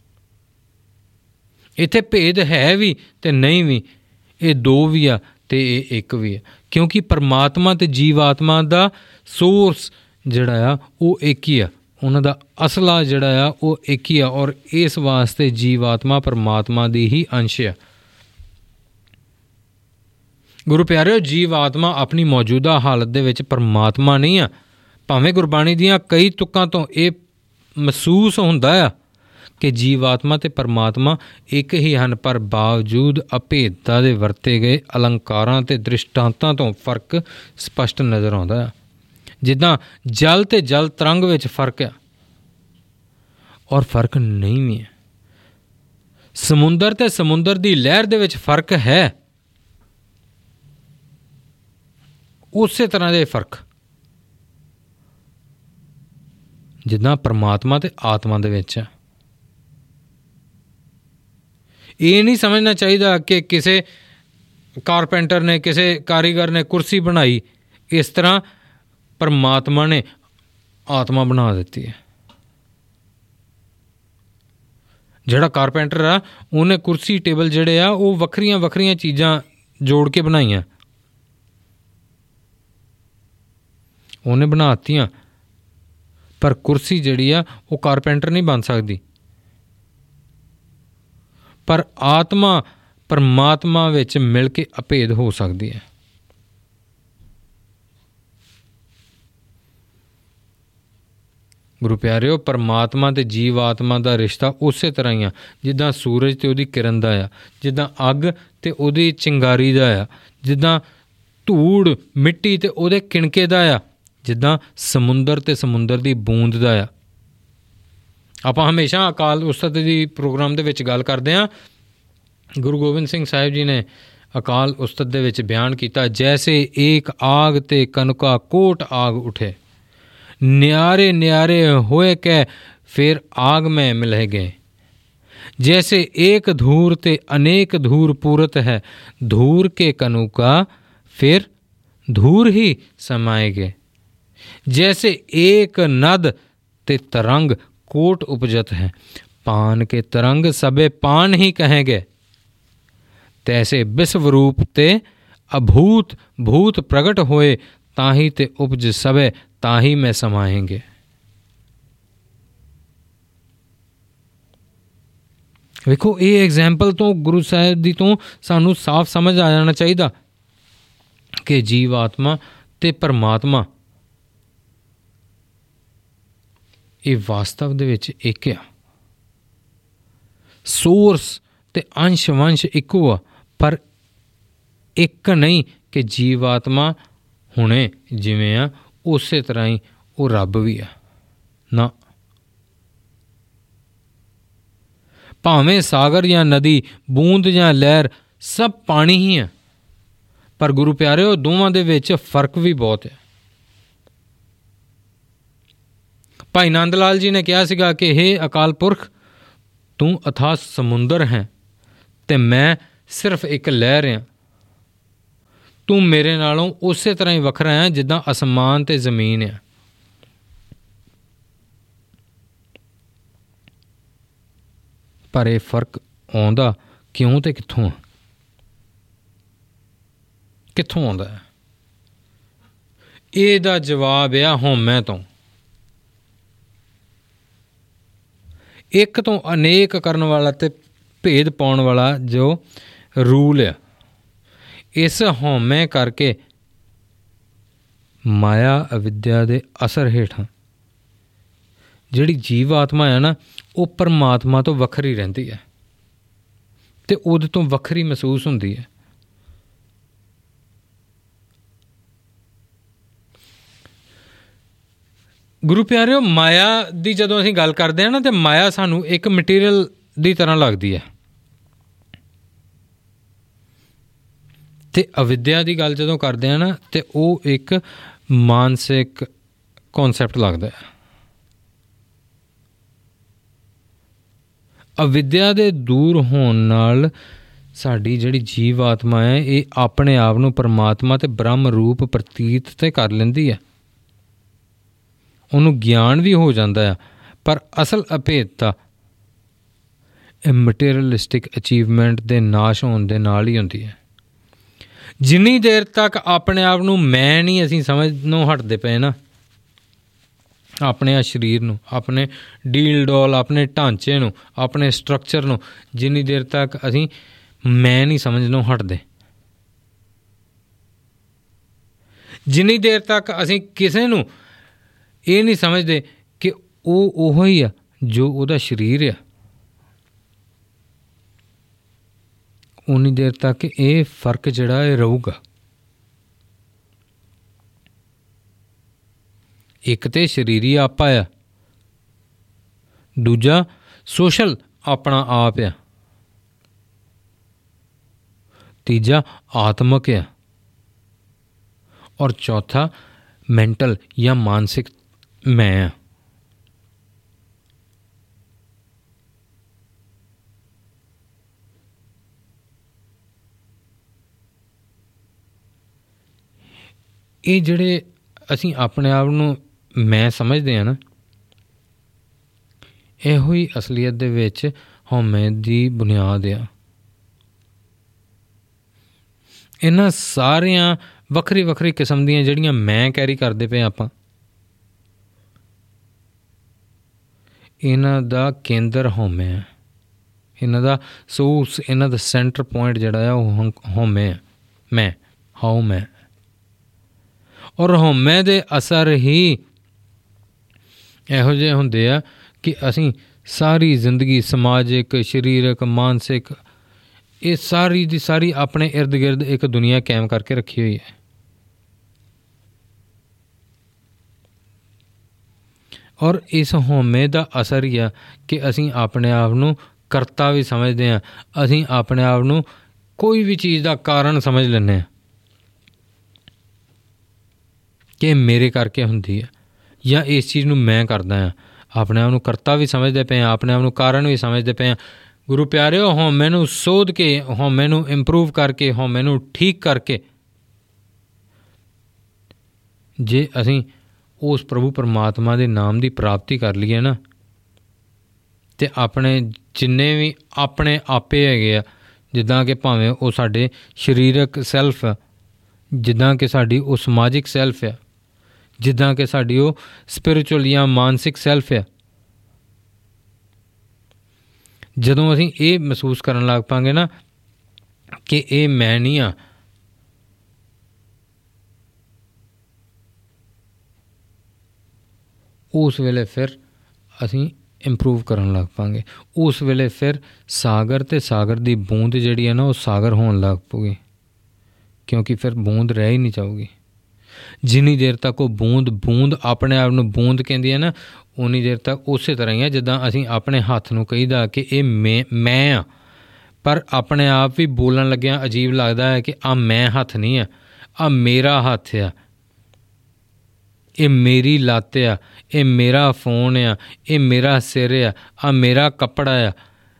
ਇੱਥੇ ਭੇਦ ਹੈ ਵੀ ਅਤੇ ਨਹੀਂ ਵੀ, ਇਹ ਦੋ ਵੀ ਆ ਅਤੇ ਇਹ ਇੱਕ ਵੀ ਆ, ਕਿਉਂਕਿ ਪਰਮਾਤਮਾ ਅਤੇ ਜੀਵ ਆਤਮਾ ਦਾ ਸੋਰਸ ਜਿਹੜਾ ਆ ਉਹ ਇੱਕ ਹੀ ਆ। ਉਹਨਾਂ ਦਾ ਅਸਲਾ ਜਿਹੜਾ ਆ ਉਹ ਇੱਕ ਹੀ ਆ, ਔਰ ਇਸ ਵਾਸਤੇ ਜੀਵ ਆਤਮਾ ਪਰਮਾਤਮਾ ਦੀ ਹੀ ਅੰਸ਼ ਆ। ਗੁਰੂ ਪਿਆਰਿਓ, ਜੀਵ ਆਤਮਾ ਆਪਣੀ ਮੌਜੂਦਾ ਹਾਲਤ ਦੇ ਵਿੱਚ ਪਰਮਾਤਮਾ ਨਹੀਂ ਆ। ਭਾਵੇਂ ਗੁਰਬਾਣੀ ਦੀਆਂ ਕਈ ਤੁਕਾਂ ਤੋਂ ਇਹ ਮਹਿਸੂਸ ਹੁੰਦਾ ਆ ਕਿ ਜੀਵ ਆਤਮਾ ਅਤੇ ਪਰਮਾਤਮਾ ਇੱਕ ਹੀ ਹਨ, ਪਰ ਬਾਵਜੂਦ ਅਭੇਦਤਾ ਦੇ ਵਰਤੇ ਗਏ ਅਲੰਕਾਰਾਂ ਅਤੇ ਦ੍ਰਿਸ਼ਟਾਂਤਾਂ ਤੋਂ ਫਰਕ ਸਪਸ਼ਟ ਨਜ਼ਰ ਆਉਂਦਾ ਆ। ਜਿੱਦਾਂ ਜਲ ਅਤੇ ਜਲ ਤਰੰਗ ਵਿੱਚ ਫਰਕ ਆ, ਔਰ ਫਰਕ ਨਹੀਂ ਵੀ ਹੈ। ਸਮੁੰਦਰ ਅਤੇ ਸਮੁੰਦਰ ਦੀ ਲਹਿਰ ਦੇ ਵਿੱਚ ਫਰਕ ਹੈ, ਉਸੇ ਤਰ੍ਹਾਂ ਦੇ ਫਰਕ ਜਿੱਦਾਂ ਪਰਮਾਤਮਾ ਅਤੇ ਆਤਮਾ ਦੇ ਵਿੱਚ ਆ। ਇਹ ਨਹੀਂ ਸਮਝਣਾ ਚਾਹੀਦਾ ਕਿ ਕਿਸੇ ਕਾਰਪੈਂਟਰ ਨੇ, ਕਿਸੇ ਕਾਰੀਗਰ ਨੇ ਕੁਰਸੀ ਬਣਾਈ, ਇਸ ਤਰ੍ਹਾਂ ਪਰਮਾਤਮਾ ਨੇ ਆਤਮਾ ਬਣਾ ਦਿੱਤੀ ਹੈ। ਜਿਹੜਾ ਕਾਰਪੈਂਟਰ ਆ ਉਹਨੇ ਕੁਰਸੀ ਟੇਬਲ ਜਿਹੜੇ ਆ ਉਹ ਵੱਖਰੀਆਂ ਵੱਖਰੀਆਂ ਚੀਜ਼ਾਂ ਜੋੜ ਕੇ ਬਣਾਈਆਂ, ਉਹਨੇ ਬਣਾ ਦਿੱਤੀਆਂ, ਪਰ ਕੁਰਸੀ ਜਿਹੜੀ ਆ ਉਹ ਕਾਰਪੈਂਟਰ ਨਹੀਂ ਬਣ ਸਕਦੀ। ਪਰ ਆਤਮਾ ਪਰਮਾਤਮਾ ਵਿੱਚ ਮਿਲ ਕੇ ਅਭੇਦ ਹੋ ਸਕਦੀ ਹੈ। ਗੁਰੂ ਪਿਆਰਿਓ, ਪਰਮਾਤਮਾ ਅਤੇ ਜੀਵ ਆਤਮਾ ਦਾ ਰਿਸ਼ਤਾ ਉਸੇ ਤਰ੍ਹਾਂ ਹੀ ਆ ਜਿੱਦਾਂ ਸੂਰਜ ਅਤੇ ਉਹਦੀ ਕਿਰਨ ਦਾ ਆ, ਜਿੱਦਾਂ ਅੱਗ ਅਤੇ ਉਹਦੀ ਚਿੰਗਾਰੀ ਦਾ ਆ, ਜਿੱਦਾਂ ਧੂੜ ਮਿੱਟੀ ਅਤੇ ਉਹਦੇ ਕਿਣਕੇ ਦਾ ਆ, ਜਿੱਦਾਂ ਸਮੁੰਦਰ ਅਤੇ ਸਮੁੰਦਰ ਦੀ ਬੂੰਦ ਦਾ ਆ। ਆਪਾਂ ਹਮੇਸ਼ਾ ਅਕਾਲ ਉਸਤਤ ਦੀ ਪ੍ਰੋਗਰਾਮ ਦੇ ਵਿੱਚ ਗੱਲ ਕਰਦੇ ਹਾਂ। ਗੁਰੂ ਗੋਬਿੰਦ ਸਿੰਘ ਸਾਹਿਬ ਜੀ ਨੇ ਅਕਾਲ ਉਸਤਤ ਦੇ ਵਿੱਚ ਬਿਆਨ ਕੀਤਾ, ਜੈਸੇ ਏਕ ਆਗ ਤੇ ਕਨਕਾ ਕੋਟ ਆਗ ਉਠੇ, ਨਿਆਰੇ ਨਿਆਰੇ ਹੋਏ ਕਹਿ ਫਿਰ ਆਗ ਮੈਂ ਮਿਲਹਿ ਗਏ। जैसे एक धूर ते अनेक धूर पूरत है, धूर के कनुका फिर धूर ही समाएगे। जैसे एक नद ते तरंग कोट उपजत है, पान के तरंग सबे पान ही कहेंगे। तैसे विश्व रूप ते अभूत भूत प्रगट होए, ताही ते उपज सबे ताही में समाएंगे। ਵੇਖੋ, ਇਹ ਐਗਜ਼ੈਂਪਲ ਤੋਂ ਗੁਰੂ ਸਾਹਿਬ ਦੀ ਤੋਂ ਸਾਨੂੰ ਸਾਫ਼ ਸਮਝ ਆ ਜਾਣਾ ਚਾਹੀਦਾ ਕਿ ਜੀਵ ਆਤਮਾ ਅਤੇ ਪਰਮਾਤਮਾ ਇਹ ਵਾਸਤਵ ਦੇ ਵਿੱਚ ਇੱਕ ਆ। ਸੋਰਸ ਅਤੇ ਅੰਸ਼ ਵੰਸ਼ ਇੱਕੋ ਆ, ਪਰ ਇੱਕ ਨਹੀਂ ਕਿ ਜੀਵ ਆਤਮਾ ਹੁਣੇ ਜਿਵੇਂ ਆ ਉਸੇ ਤਰ੍ਹਾਂ ਹੀ ਉਹ ਰੱਬ ਵੀ ਆ ਨਾ। ਭਾਵੇਂ ਸਾਗਰ ਜਾਂ ਨਦੀ, ਬੂੰਦ ਜਾਂ ਲਹਿਰ, ਸਭ ਪਾਣੀ ਹੀ ਹੈ, ਪਰ ਗੁਰੂ ਪਿਆਰਿਓ ਦੋਵਾਂ ਦੇ ਵਿੱਚ ਫਰਕ ਵੀ ਬਹੁਤ ਹੈ। ਭਾਈ ਨੰਦ ਲਾਲ ਜੀ ਨੇ ਕਿਹਾ ਸੀਗਾ ਕਿ ਹੇ ਅਕਾਲ ਪੁਰਖ, ਤੂੰ ਅਥਾਹ ਸਮੁੰਦਰ ਹੈ ਅਤੇ ਮੈਂ ਸਿਰਫ ਇੱਕ ਲਹਿਰ ਹਾਂ। ਤੂੰ ਮੇਰੇ ਨਾਲੋਂ ਉਸੇ ਤਰ੍ਹਾਂ ਹੀ ਵੱਖਰਾ ਹੈ ਜਿੱਦਾਂ ਅਸਮਾਨ ਅਤੇ ਜ਼ਮੀਨ ਆ। ਪਰ ਇਹ ਫਰਕ ਆਉਂਦਾ ਕਿਉਂ ਅਤੇ ਕਿੱਥੋਂ ਆ? ਕਿੱਥੋਂ ਆਉਂਦਾ ਹੈ? ਇਹਦਾ ਜਵਾਬ ਆ ਹਉਮੈ ਤੋਂ। ਇੱਕ ਤੋਂ ਅਨੇਕ ਕਰਨ ਵਾਲਾ ਅਤੇ ਭੇਦ ਪਾਉਣ ਵਾਲਾ ਜੋ ਰੂਲ ਆ, ਇਸ ਹਉਮੈ ਕਰਕੇ ਮਾਇਆ ਅਵਿਦਿਆ ਦੇ ਅਸਰ ਹੇਠਾਂ ਜਿਹੜੀ ਜੀਵ ਆਤਮਾ ਹੈ ਨਾ, ਉਹ ਪਰਮਾਤਮਾ ਤੋਂ ਵੱਖਰੀ ਰਹਿੰਦੀ ਹੈ ਅਤੇ ਉਹਦੇ ਤੋਂ ਵੱਖਰੀ ਮਹਿਸੂਸ ਹੁੰਦੀ ਹੈ। ਗੁਰੂ ਪਿਆਰਿਓ, ਮਾਇਆ ਦੀ ਜਦੋਂ ਅਸੀਂ ਗੱਲ ਕਰਦੇ ਹਾਂ ਨਾ, ਤਾਂ ਮਾਇਆ ਸਾਨੂੰ ਇੱਕ ਮਟੀਰੀਅਲ ਦੀ ਤਰ੍ਹਾਂ ਲੱਗਦੀ ਹੈ, ਅਤੇ ਅਵਿਦਿਆ ਦੀ ਗੱਲ ਜਦੋਂ ਕਰਦੇ ਹਾਂ ਨਾ, ਤਾਂ ਉਹ ਇੱਕ ਮਾਨਸਿਕ ਕੌਨਸੈਪਟ ਲੱਗਦਾ ਹੈ। ਅਵਿਦਿਆ ਦੇ ਦੂਰ ਹੋਣ ਨਾਲ ਸਾਡੀ ਜਿਹੜੀ ਜੀਵ ਆਤਮਾ ਹੈ, ਇਹ ਆਪਣੇ ਆਪ ਨੂੰ ਪਰਮਾਤਮਾ ਅਤੇ ਬ੍ਰਹਮ ਰੂਪ ਪ੍ਰਤੀਤ ਤਾਂ ਕਰ ਲੈਂਦੀ ਹੈ, ਉਹਨੂੰ ਗਿਆਨ ਵੀ ਹੋ ਜਾਂਦਾ ਆ, ਪਰ ਅਸਲ ਅਭੇਦਤਾ ਇਹ ਮਟੀਰੀਅਲਿਸਟਿਕ ਅਚੀਵਮੈਂਟ ਦੇ ਨਾਸ਼ ਹੋਣ ਦੇ ਨਾਲ ਹੀ ਹੁੰਦੀ ਹੈ। ਜਿੰਨੀ ਦੇਰ ਤੱਕ ਆਪਣੇ ਆਪ ਨੂੰ ਮੈਂ ਨਹੀਂ ਅਸੀਂ ਸਮਝਣੋਂ ਹਟਦੇ ਪਏ ਨਾ, ਆਪਣੇ ਆ ਸਰੀਰ ਨੂੰ, ਆਪਣੇ ਡੀਲ ਡੋਲ, ਆਪਣੇ ਢਾਂਚੇ ਨੂੰ, ਆਪਣੇ ਸਟਰਕਚਰ ਨੂੰ, ਜਿੰਨੀ ਦੇਰ ਤੱਕ ਅਸੀਂ ਮੈਂ ਨਹੀਂ ਸਮਝਣੋਂ ਹਟਦੇ, ਜਿੰਨੀ ਦੇਰ ਤੱਕ ਅਸੀਂ ਕਿਸੇ ਨੂੰ ਇਹ ਨਹੀਂ ਸਮਝਦੇ ਕਿ ਉਹ ਉਹੋ ਹੀ ਆ ਜੋ ਉਹਦਾ ਸਰੀਰ ਆ, ਉਨੀ ਦੇਰ ਤੱਕ ਇਹ ਫਰਕ ਜਿਹੜਾ ਇਹ ਰਹੂਗਾ। ਇੱਕ ਤਾਂ ਸਰੀਰੀ ਆਪਾ ਆ, ਦੂਜਾ ਸੋਸ਼ਲ ਆਪਣਾ ਆਪ ਆ, ਤੀਜਾ ਆਤਮਕ ਆ, ਔਰ ਚੌਥਾ ਮੈਂਟਲ ਜਾਂ ਮਾਨਸਿਕ ਮੈਂ ਆ। ਇਹ ਜਿਹੜੇ ਅਸੀਂ ਆਪਣੇ ਆਪ ਨੂੰ ਮੈਂ ਸਮਝਦੇ ਹਾਂ ਨਾ, ਇਹੋ ਹੀ ਅਸਲੀਅਤ ਦੇ ਵਿੱਚ ਹਉਮੈ ਦੀ ਬੁਨਿਆਦ ਆ। ਇਹਨਾਂ ਸਾਰੀਆਂ ਵੱਖਰੀ ਵੱਖਰੀ ਕਿਸਮ ਦੀਆਂ ਜਿਹੜੀਆਂ ਮੈਂ ਕੈਰੀ ਕਰਦੇ ਪਏ ਆਪਾਂ, ਇਹਨਾਂ ਦਾ ਕੇਂਦਰ ਹਉਮੈ ਹੈ, ਇਹਨਾਂ ਦਾ ਸੋਰਸ, ਇਹਨਾਂ ਦਾ ਸੈਂਟਰ ਪੁਆਇੰਟ ਜਿਹੜਾ ਆ ਉਹ ਹਉਮੈ ਹੈ, ਮੈਂ ਹਉਮੈ। ਔਰ ਹਉਮੈ ਦੇ ਅਸਰ ਹੀ ਇਹੋ ਜਿਹੇ ਹੁੰਦੇ ਆ ਕਿ ਅਸੀਂ ਸਾਰੀ ਜ਼ਿੰਦਗੀ ਸਮਾਜਿਕ, ਸਰੀਰਕ, ਮਾਨਸਿਕ, ਇਹ ਸਾਰੀ ਦੀ ਸਾਰੀ ਆਪਣੇ ਇਰਦ ਗਿਰਦ ਇੱਕ ਦੁਨੀਆ ਕਾਇਮ ਕਰਕੇ ਰੱਖੀ ਹੋਈ ਹੈ। ਔਰ ਇਸ ਹਉਮੈ ਦਾ ਅਸਰ ਹੀ ਆ ਕਿ ਅਸੀਂ ਆਪਣੇ ਆਪ ਨੂੰ ਕਰਤਾ ਵੀ ਸਮਝਦੇ ਹਾਂ, ਅਸੀਂ ਆਪਣੇ ਆਪ ਨੂੰ ਕੋਈ ਵੀ ਚੀਜ਼ ਦਾ ਕਾਰਨ ਸਮਝ ਲੈਂਦੇ ਹਾਂ ਕਿ ਮੇਰੇ ਕਰਕੇ ਹੁੰਦੀ ਹੈ, ਜਾਂ ਇਸ ਚੀਜ਼ ਨੂੰ ਮੈਂ ਕਰਦਾ ਹਾਂ। ਆਪਣੇ ਆਪ ਨੂੰ ਕਰਤਾ ਵੀ ਸਮਝਦੇ ਪਏ ਹਾਂ, ਆਪਣੇ ਆਪ ਨੂੰ ਕਾਰਨ ਵੀ ਸਮਝਦੇ ਪਏ ਹਾਂ। ਗੁਰੂ ਪਿਆਰਿਓ, ਹਉਮੈ ਨੂੰ ਸੋਧ ਕੇ, ਹਉਮੈ ਨੂੰ ਇੰਪਰੂਵ ਕਰਕੇ, ਹਉਮੈ ਨੂੰ ਠੀਕ ਕਰਕੇ, ਜੇ ਅਸੀਂ ਉਸ ਪ੍ਰਭੂ ਪਰਮਾਤਮਾ ਦੇ ਨਾਮ ਦੀ ਪ੍ਰਾਪਤੀ ਕਰ ਲਈਏ ਨਾ, ਅਤੇ ਆਪਣੇ ਜਿੰਨੇ ਵੀ ਆਪਣੇ ਆਪੇ ਹੈਗੇ ਆ, ਜਿੱਦਾਂ ਕਿ ਭਾਵੇਂ ਉਹ ਸਾਡੇ ਸਰੀਰਕ ਸੈਲਫ ਆ, ਜਿੱਦਾਂ ਕਿ ਸਾਡੀ ਉਹ ਸਮਾਜਿਕ ਸੈਲਫ ਆ, ਜਿੱਦਾਂ ਕਿ ਸਾਡੀ ਉਹ ਸਪਿਰਿਚੁਅਲ ਜਾਂ ਮਾਨਸਿਕ ਸੈਲਫ ਆ, ਜਦੋਂ ਅਸੀਂ ਇਹ ਮਹਿਸੂਸ ਕਰਨ ਲੱਗ ਪਾਂਗੇ ਨਾ ਕਿ ਇਹ ਮੈਂ ਨਹੀਂ ਹਾਂ, ਉਸ ਵੇਲੇ ਫਿਰ ਅਸੀਂ ਇੰਪਰੂਵ ਕਰਨ ਲੱਗ ਪਾਂਗੇ। ਉਸ ਵੇਲੇ ਫਿਰ ਸਾਗਰ ਅਤੇ ਸਾਗਰ ਦੀ ਬੂੰਦ ਜਿਹੜੀ ਹੈ ਨਾ, ਉਹ ਸਾਗਰ ਹੋਣ ਲੱਗ ਪਊਗੀ, ਕਿਉਂਕਿ ਫਿਰ ਬੂੰਦ ਰਹਿ ਹੀ ਨਹੀਂ ਜਾਊਗੀ। ਜਿੰਨੀ ਦੇਰ ਤੱਕ ਉਹ ਬੂੰਦ ਆਪਣੇ ਆਪ ਨੂੰ ਬੂੰਦ ਕਹਿੰਦੀ ਹੈ ਨਾ, ਉਨੀ ਦੇਰ ਤੱਕ ਉਸੇ ਤਰ੍ਹਾਂ ਹੀ ਹੈ ਜਿੱਦਾਂ ਅਸੀਂ ਆਪਣੇ ਹੱਥ ਨੂੰ ਕਹੀਦਾ ਕਿ ਇਹ ਮੈਂ ਆ, ਪਰ ਆਪਣੇ ਆਪ ਵੀ ਬੋਲਣ ਲੱਗਿਆਂ ਅਜੀਬ ਲੱਗਦਾ ਹੈ ਕਿ ਆਹ ਮੈਂ ਹੱਥ ਨਹੀਂ ਆ, ਆਹ ਮੇਰਾ ਹੱਥ ਆ, ਇਹ ਮੇਰੀ ਲੱਤ ਆ, ਇਹ ਮੇਰਾ ਫੋਨ ਆ, ਇਹ ਮੇਰਾ ਸਿਰ ਆ, ਆਹ ਮੇਰਾ ਕੱਪੜਾ ਆ,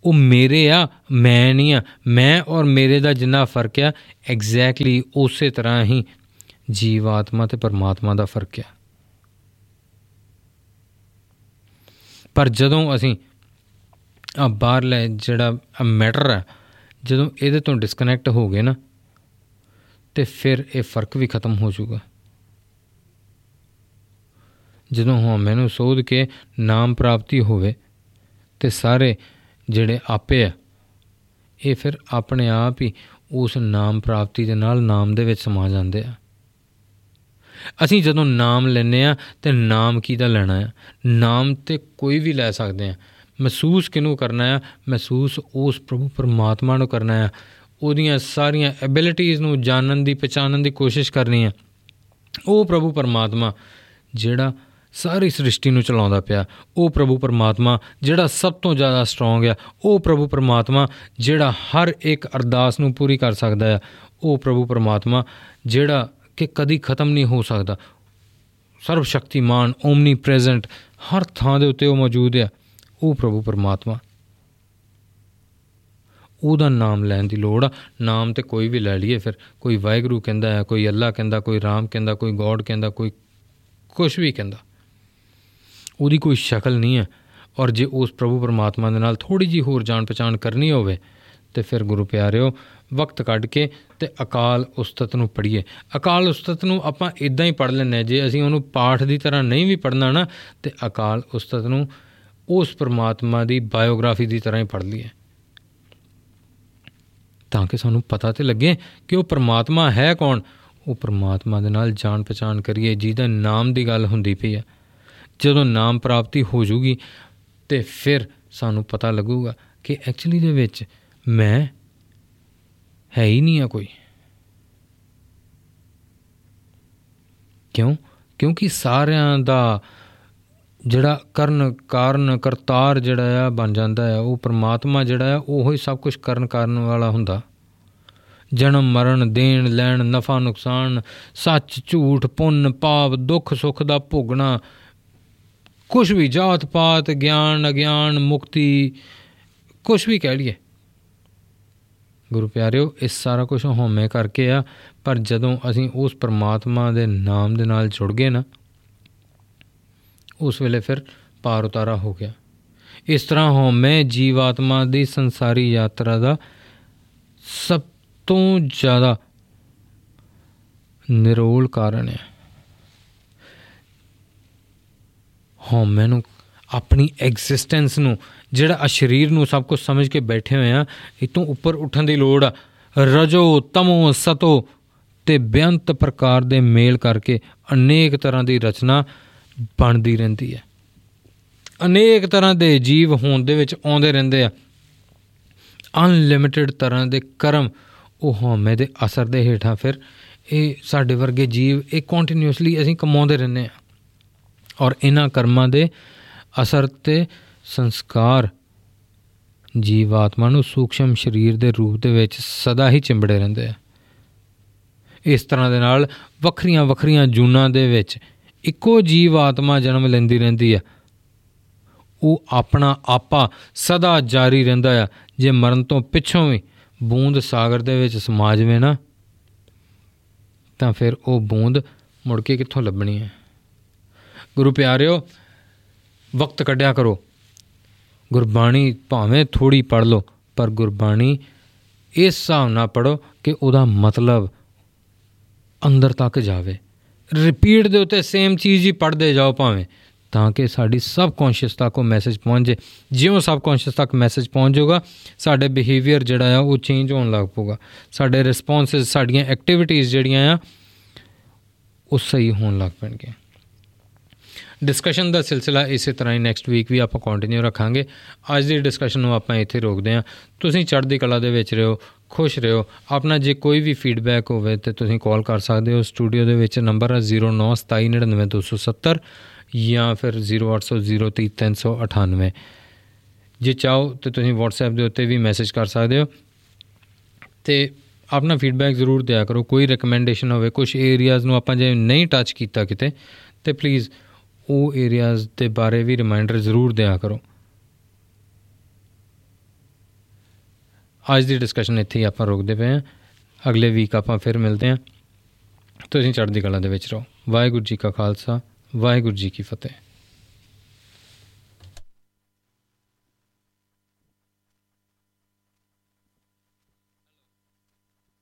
ਉਹ ਮੇਰੇ ਆ, ਮੈਂ ਨਹੀਂ ਆ। ਮੈਂ ਔਰ ਮੇਰੇ ਦਾ ਜਿੰਨਾ ਫਰਕ ਆ, ਐਗਜ਼ੈਕਟਲੀ ਉਸੇ ਤਰ੍ਹਾਂ ਹੀ ਜੀਵ ਆਤਮਾ ਅਤੇ ਪਰਮਾਤਮਾ ਦਾ ਫਰਕ ਆ। ਪਰ ਜਦੋਂ ਅਸੀਂ ਬਾਹਰਲੇ ਜਿਹੜਾ ਮੈਟਰ ਆ, ਜਦੋਂ ਇਹਦੇ ਤੋਂ ਡਿਸਕਨੈਕਟ ਹੋ ਗਏ ਨਾ, ਅਤੇ ਫਿਰ ਇਹ ਫਰਕ ਵੀ ਖਤਮ ਹੋ ਜਾਊਗਾ। ਜਦੋਂ ਹਉਮੈ ਨੂੰ ਸੋਧ ਕੇ ਨਾਮ ਪ੍ਰਾਪਤੀ ਹੋਵੇ ਅਤੇ ਸਾਰੇ ਜਿਹੜੇ ਆਪੇ ਆ, ਇਹ ਫਿਰ ਆਪਣੇ ਆਪ ਹੀ ਉਸ ਨਾਮ ਪ੍ਰਾਪਤੀ ਦੇ ਨਾਲ ਨਾਮ ਦੇ ਵਿੱਚ ਸਮਾ ਜਾਂਦੇ ਆ। ਅਸੀਂ ਜਦੋਂ ਨਾਮ ਲੈਂਦੇ ਹਾਂ ਤਾਂ ਨਾਮ ਕਿਹਦਾ ਲੈਣਾ ਆ? ਨਾਮ ਤਾਂ ਕੋਈ ਵੀ ਲੈ ਸਕਦੇ ਹਾਂ। ਮਹਿਸੂਸ ਕਿਹਨੂੰ ਕਰਨਾ ਆ? ਮਹਿਸੂਸ ਉਸ ਪ੍ਰਭੂ ਪਰਮਾਤਮਾ ਨੂੰ ਕਰਨਾ ਆ। ਉਹਦੀਆਂ ਸਾਰੀਆਂ ਐਬਿਲਿਟੀਜ਼ ਨੂੰ ਜਾਣਨ ਦੀ, ਪਛਾਣਨ ਦੀ ਕੋਸ਼ਿਸ਼ ਕਰਨੀ ਆ। ਉਹ ਪ੍ਰਭੂ ਪਰਮਾਤਮਾ ਜਿਹੜਾ ਸਾਰੀ ਸ੍ਰਿਸ਼ਟੀ ਨੂੰ ਚਲਾਉਂਦਾ ਪਿਆ, ਉਹ ਪ੍ਰਭੂ ਪਰਮਾਤਮਾ ਜਿਹੜਾ ਸਭ ਤੋਂ ਜ਼ਿਆਦਾ ਸਟਰੋਂਗ ਆ, ਉਹ ਪ੍ਰਭੂ ਪਰਮਾਤਮਾ ਜਿਹੜਾ ਹਰ ਇੱਕ ਅਰਦਾਸ ਨੂੰ ਪੂਰੀ ਕਰ ਸਕਦਾ ਆ, ਉਹ ਪ੍ਰਭੂ ਪਰਮਾਤਮਾ ਜਿਹੜਾ ਕਿ ਕਦੀ ਖਤਮ ਨਹੀਂ ਹੋ ਸਕਦਾ, ਸਰਵ ਸ਼ਕਤੀਮਾਨ, ਓਮਨੀ ਪ੍ਰੈਜ਼ੈਂਟ, ਹਰ ਥਾਂ ਦੇ ਉੱਤੇ ਉਹ ਮੌਜੂਦ ਆ, ਉਹ ਪ੍ਰਭੂ ਪਰਮਾਤਮਾ। ਉਹਦਾ ਨਾਮ ਲੈਣ ਦੀ ਲੋੜ ਆ। ਨਾਮ ਤਾਂ ਕੋਈ ਵੀ ਲੈ ਲਈਏ, ਫਿਰ ਕੋਈ ਵਾਹਿਗੁਰੂ ਕਹਿੰਦਾ ਹੈ, ਕੋਈ ਅੱਲਾ ਕਹਿੰਦਾ, ਕੋਈ ਰਾਮ ਕਹਿੰਦਾ, ਕੋਈ ਗੋਡ ਕਹਿੰਦਾ, ਕੋਈ ਕੁਛ ਵੀ ਕਹਿੰਦਾ। ਉਹਦੀ ਕੋਈ ਸ਼ਕਲ ਨਹੀਂ ਹੈ। ਔਰ ਜੇ ਉਸ ਪ੍ਰਭੂ ਪਰਮਾਤਮਾ ਦੇ ਨਾਲ ਥੋੜ੍ਹੀ ਜਿਹੀ ਹੋਰ ਜਾਣ ਪਛਾਣ ਕਰਨੀ ਹੋਵੇ ਤਾਂ ਫਿਰ ਗੁਰੂ ਪਿਆਰਿਓ, ਵਕਤ ਕੱਢ ਕੇ ਅਤੇ ਅਕਾਲ ਉਸਤਤ ਨੂੰ ਪੜ੍ਹੀਏ। ਅਕਾਲ ਉਸਤਤ ਨੂੰ ਆਪਾਂ ਇੱਦਾਂ ਹੀ ਪੜ੍ਹ ਲੈਂਦੇ ਹਾਂ। ਜੇ ਅਸੀਂ ਉਹਨੂੰ ਪਾਠ ਦੀ ਤਰ੍ਹਾਂ ਨਹੀਂ ਵੀ ਪੜ੍ਹਨਾ ਨਾ, ਤਾਂ ਅਕਾਲ ਉਸਤਤ ਨੂੰ ਉਸ ਪਰਮਾਤਮਾ ਦੀ ਬਾਇਓਗ੍ਰਾਫੀ ਦੀ ਤਰ੍ਹਾਂ ਹੀ ਪੜ੍ਹ ਲਈਏ, ਤਾਂ ਕਿ ਸਾਨੂੰ ਪਤਾ ਤਾਂ ਲੱਗੇ ਕਿ ਉਹ ਪਰਮਾਤਮਾ ਹੈ ਕੌਣ। ਉਹ ਪਰਮਾਤਮਾ ਦੇ ਨਾਲ ਜਾਣ ਪਛਾਣ ਕਰੀਏ, ਜਿਹਦਾ ਨਾਮ ਦੀ ਗੱਲ ਹੁੰਦੀ ਪਈ ਆ। ਜਦੋਂ ਨਾਮ ਪ੍ਰਾਪਤੀ ਹੋ ਜੂਗੀ ਅਤੇ ਫਿਰ ਸਾਨੂੰ ਪਤਾ ਲੱਗੂਗਾ ਕਿ ਐਕਚੁਅਲੀ ਦੇ ਵਿੱਚ ਮੈਂ ਹੈ ਹੀ ਨਹੀਂ ਆ ਕੋਈ। ਕਿਉਂਕਿ ਸਾਰਿਆਂ ਦਾ ਜਿਹੜਾ ਕਾਰਨ ਕਰਤਾਰ ਜਿਹੜਾ ਆ ਬਣ ਜਾਂਦਾ ਆ, ਉਹ ਪਰਮਾਤਮਾ ਜਿਹੜਾ ਆ ਉਹ ਹੀ ਸਭ ਕੁਛ ਕਰਨ ਵਾਲਾ ਹੁੰਦਾ। ਜਨਮ ਮਰਨ, ਦੇਣ ਲੈਣ, ਨਫਾ ਨੁਕਸਾਨ, ਸੱਚ ਝੂਠ, ਪੁੰਨ ਪਾਪ, ਦੁੱਖ ਸੁੱਖ ਦਾ ਭੋਗਣਾ, ਕੁਛ ਵੀ, ਜਾਤ ਪਾਤ, ਗਿਆਨ ਅਗਿਆਨ, ਮੁਕਤੀ, ਕੁਛ ਵੀ ਕਹਿ ਲਈਏ। ਗੁਰੂ ਪਿਆਰਿਓ, ਇਹ ਸਾਰਾ ਕੁਛ ਹਉਮੈ ਕਰਕੇ ਆ। ਪਰ ਜਦੋਂ ਅਸੀਂ ਉਸ ਪਰਮਾਤਮਾ ਦੇ ਨਾਮ ਦੇ ਨਾਲ ਜੁੜ ਗਏ ਨਾ, ਉਸ ਵੇਲੇ ਫਿਰ ਪਾਰ ਉਤਾਰਾ ਹੋ ਗਿਆ। ਇਸ ਤਰ੍ਹਾਂ ਹਉਮੈ ਜੀਵ ਆਤਮਾ ਦੀ ਸੰਸਾਰੀ ਯਾਤਰਾ ਦਾ ਸਭ ਤੋਂ ਜ਼ਿਆਦਾ ਨਿਰੋਲ ਕਾਰਨ ਹੈ। ਹਉਮੈ ਨੂੰ, ਆਪਣੀ ਐਗਜ਼ਿਸਟੈਂਸ ਨੂੰ, ਜਿਹੜਾ ਆ ਸਰੀਰ ਨੂੰ ਸਭ ਕੁਝ ਸਮਝ ਕੇ ਬੈਠੇ ਹੋਏ ਆ, ਇਹ ਤੋਂ ਉੱਪਰ ਉੱਠਣ ਦੀ ਲੋੜ ਆ। ਰਜੋ ਤਮੋ ਸਤੋ ਅਤੇ ਬੇਅੰਤ ਪ੍ਰਕਾਰ ਦੇ ਮੇਲ ਕਰਕੇ ਅਨੇਕ ਤਰ੍ਹਾਂ ਦੀ ਰਚਨਾ ਬਣਦੀ ਰਹਿੰਦੀ ਹੈ। ਅਨੇਕ ਤਰ੍ਹਾਂ ਦੇ ਜੀਵ ਹੋਂਦ ਦੇ ਵਿੱਚ ਆਉਂਦੇ ਰਹਿੰਦੇ ਆ। ਅਨਲਿਮਿਟਿਡ ਤਰ੍ਹਾਂ ਦੇ ਕਰਮ ਉਹ ਹਉਮੈ ਦੇ ਅਸਰ ਦੇ ਹੇਠਾਂ ਫਿਰ ਇਹ ਸਾਡੇ ਵਰਗੇ ਜੀਵ ਇਹ ਕੰਟੀਨਿਊਸਲੀ ਅਸੀਂ ਕਮਾਉਂਦੇ ਰਹਿੰਦੇ ਹਾਂ। ਔਰ ਇਹਨਾਂ ਕਰਮਾਂ ਦੇ ਅਸਰ ਅਤੇ ਸੰਸਕਾਰ ਜੀਵ ਆਤਮਾ ਨੂੰ ਸੂਖਸ਼ਮ ਸਰੀਰ ਦੇ ਰੂਪ ਦੇ ਵਿੱਚ ਸਦਾ ਹੀ ਚਿੰਬੜੇ ਰਹਿੰਦੇ ਆ। ਇਸ ਤਰ੍ਹਾਂ ਦੇ ਨਾਲ ਵੱਖਰੀਆਂ ਵੱਖਰੀਆਂ ਜੂਨਾਂ ਦੇ ਵਿੱਚ ਇੱਕੋ ਜੀਵ ਆਤਮਾ ਜਨਮ ਲੈਂਦੀ ਰਹਿੰਦੀ ਆ। ਉਹ ਆਪਣਾ ਆਪਾ ਸਦਾ ਜਾਰੀ ਰਹਿੰਦਾ ਆ। ਜੇ ਮਰਨ ਤੋਂ ਪਿੱਛੋਂ ਵੀ ਬੂੰਦ ਸਾਗਰ ਦੇ ਵਿੱਚ ਸਮਾ ਜਾਵੇ ਨਾ, ਤਾਂ ਫਿਰ ਉਹ ਬੂੰਦ ਮੁੜ ਕੇ ਕਿੱਥੋਂ ਲੱਭਣੀ ਹੈ। ਗੁਰੂ ਪਿਆਰਿਓ, ਵਕਤ ਕੱਢਿਆ ਕਰੋ। ਗੁਰਬਾਣੀ ਭਾਵੇਂ ਥੋੜ੍ਹੀ ਪੜ੍ਹ ਲਓ, ਪਰ ਗੁਰਬਾਣੀ ਇਸ ਹਿਸਾਬ ਨਾਲ ਪੜ੍ਹੋ ਕਿ ਉਹਦਾ ਮਤਲਬ ਅੰਦਰ ਤੱਕ ਜਾਵੇ। ਰਿਪੀਟ ਦੇ ਉੱਤੇ ਸੇਮ ਚੀਜ਼ ਹੀ ਪੜ੍ਹਦੇ ਜਾਓ ਭਾਵੇਂ, ਤਾਂ ਕਿ ਸਾਡੀ ਸਬ ਕੌਂਸ਼ੀਅਸ ਤੱਕ ਉਹ ਮੈਸੇਜ ਪਹੁੰਚ ਜਾਏ। ਜਿਉਂ ਸਬ ਕੌਂਸ਼ੀਅਸ ਤੱਕ ਮੈਸੇਜ ਪਹੁੰਚ ਜਾਊਗਾ, ਸਾਡੇ ਬਿਹੇਵੀਅਰ ਜਿਹੜਾ ਆ ਉਹ ਚੇਂਜ ਹੋਣ ਲੱਗ ਪਊਗਾ। ਸਾਡੇ ਰਿਸਪੋਂਸਿਸ, ਸਾਡੀਆਂ ਐਕਟੀਵਿਟੀਜ਼ ਜਿਹੜੀਆਂ ਆ ਉਹ ਸਹੀ ਹੋਣ ਲੱਗ ਪੈਣਗੀਆਂ। ਡਿਸਕਸ਼ਨ ਦਾ ਸਿਲਸਿਲਾ ਇਸੇ ਤਰ੍ਹਾਂ ਹੀ ਨੈਕਸਟ ਵੀਕ ਵੀ ਆਪਾਂ ਕੰਟੀਨਿਊ ਰੱਖਾਂਗੇ। ਅੱਜ ਦੀ ਡਿਸਕਸ਼ਨ ਨੂੰ ਆਪਾਂ ਇੱਥੇ ਰੋਕਦੇ ਹਾਂ। ਤੁਸੀਂ ਚੜ੍ਹਦੀ ਕਲਾ ਦੇ ਵਿੱਚ ਰਹੋ, ਖੁਸ਼ ਰਹੋ। ਆਪਣਾ ਜੇ ਕੋਈ ਵੀ ਫੀਡਬੈਕ ਹੋਵੇ ਤਾਂ ਤੁਸੀਂ ਕਾਲ ਕਰ ਸਕਦੇ ਹੋ। ਸਟੂਡੀਓ ਦੇ ਵਿੱਚ ਨੰਬਰ ਹੈ 0927999270 ਜਾਂ ਫਿਰ 0800033398। ਜੇ ਚਾਹੋ ਤਾਂ ਤੁਸੀਂ ਵਟਸਐਪ ਦੇ ਉੱਤੇ ਵੀ ਮੈਸੇਜ ਕਰ ਸਕਦੇ ਹੋ ਅਤੇ ਆਪਣਾ ਫੀਡਬੈਕ ਜ਼ਰੂਰ ਦਿਆ ਕਰੋ। ਕੋਈ ਰਿਕਮੈਂਡੇਸ਼ਨ ਹੋਵੇ, ਕੁਛ ਏਰੀਆਜ਼ ਨੂੰ ਆਪਾਂ ਜੇ ਨਹੀਂ ਟੱਚ ਕੀਤਾ ਕਿਤੇ, ਤਾਂ ਪਲੀਜ਼ ਉਹ ਏਰੀਆਜ਼ ਦੇ ਬਾਰੇ ਵੀ ਰਿਮਾਈਂਡਰ ਜ਼ਰੂਰ ਦਿਆ ਕਰੋ। ਅੱਜ ਦੀ ਡਿਸਕਸ਼ਨ ਇੱਥੇ ਹੀ ਆਪਾਂ ਰੋਕਦੇ ਪਏ ਹਾਂ। ਅਗਲੇ ਵੀਕ ਆਪਾਂ ਫਿਰ ਮਿਲਦੇ ਹਾਂ। ਤੁਸੀਂ ਚੜ੍ਹਦੀ ਕਲਾ ਦੇ ਵਿੱਚ ਰਹੋ। ਵਾਹਿਗੁਰੂ ਜੀ ਕਾ ਖਾਲਸਾ, ਵਾਹਿਗੁਰੂ ਜੀ ਕੀ ਫਤਿਹ।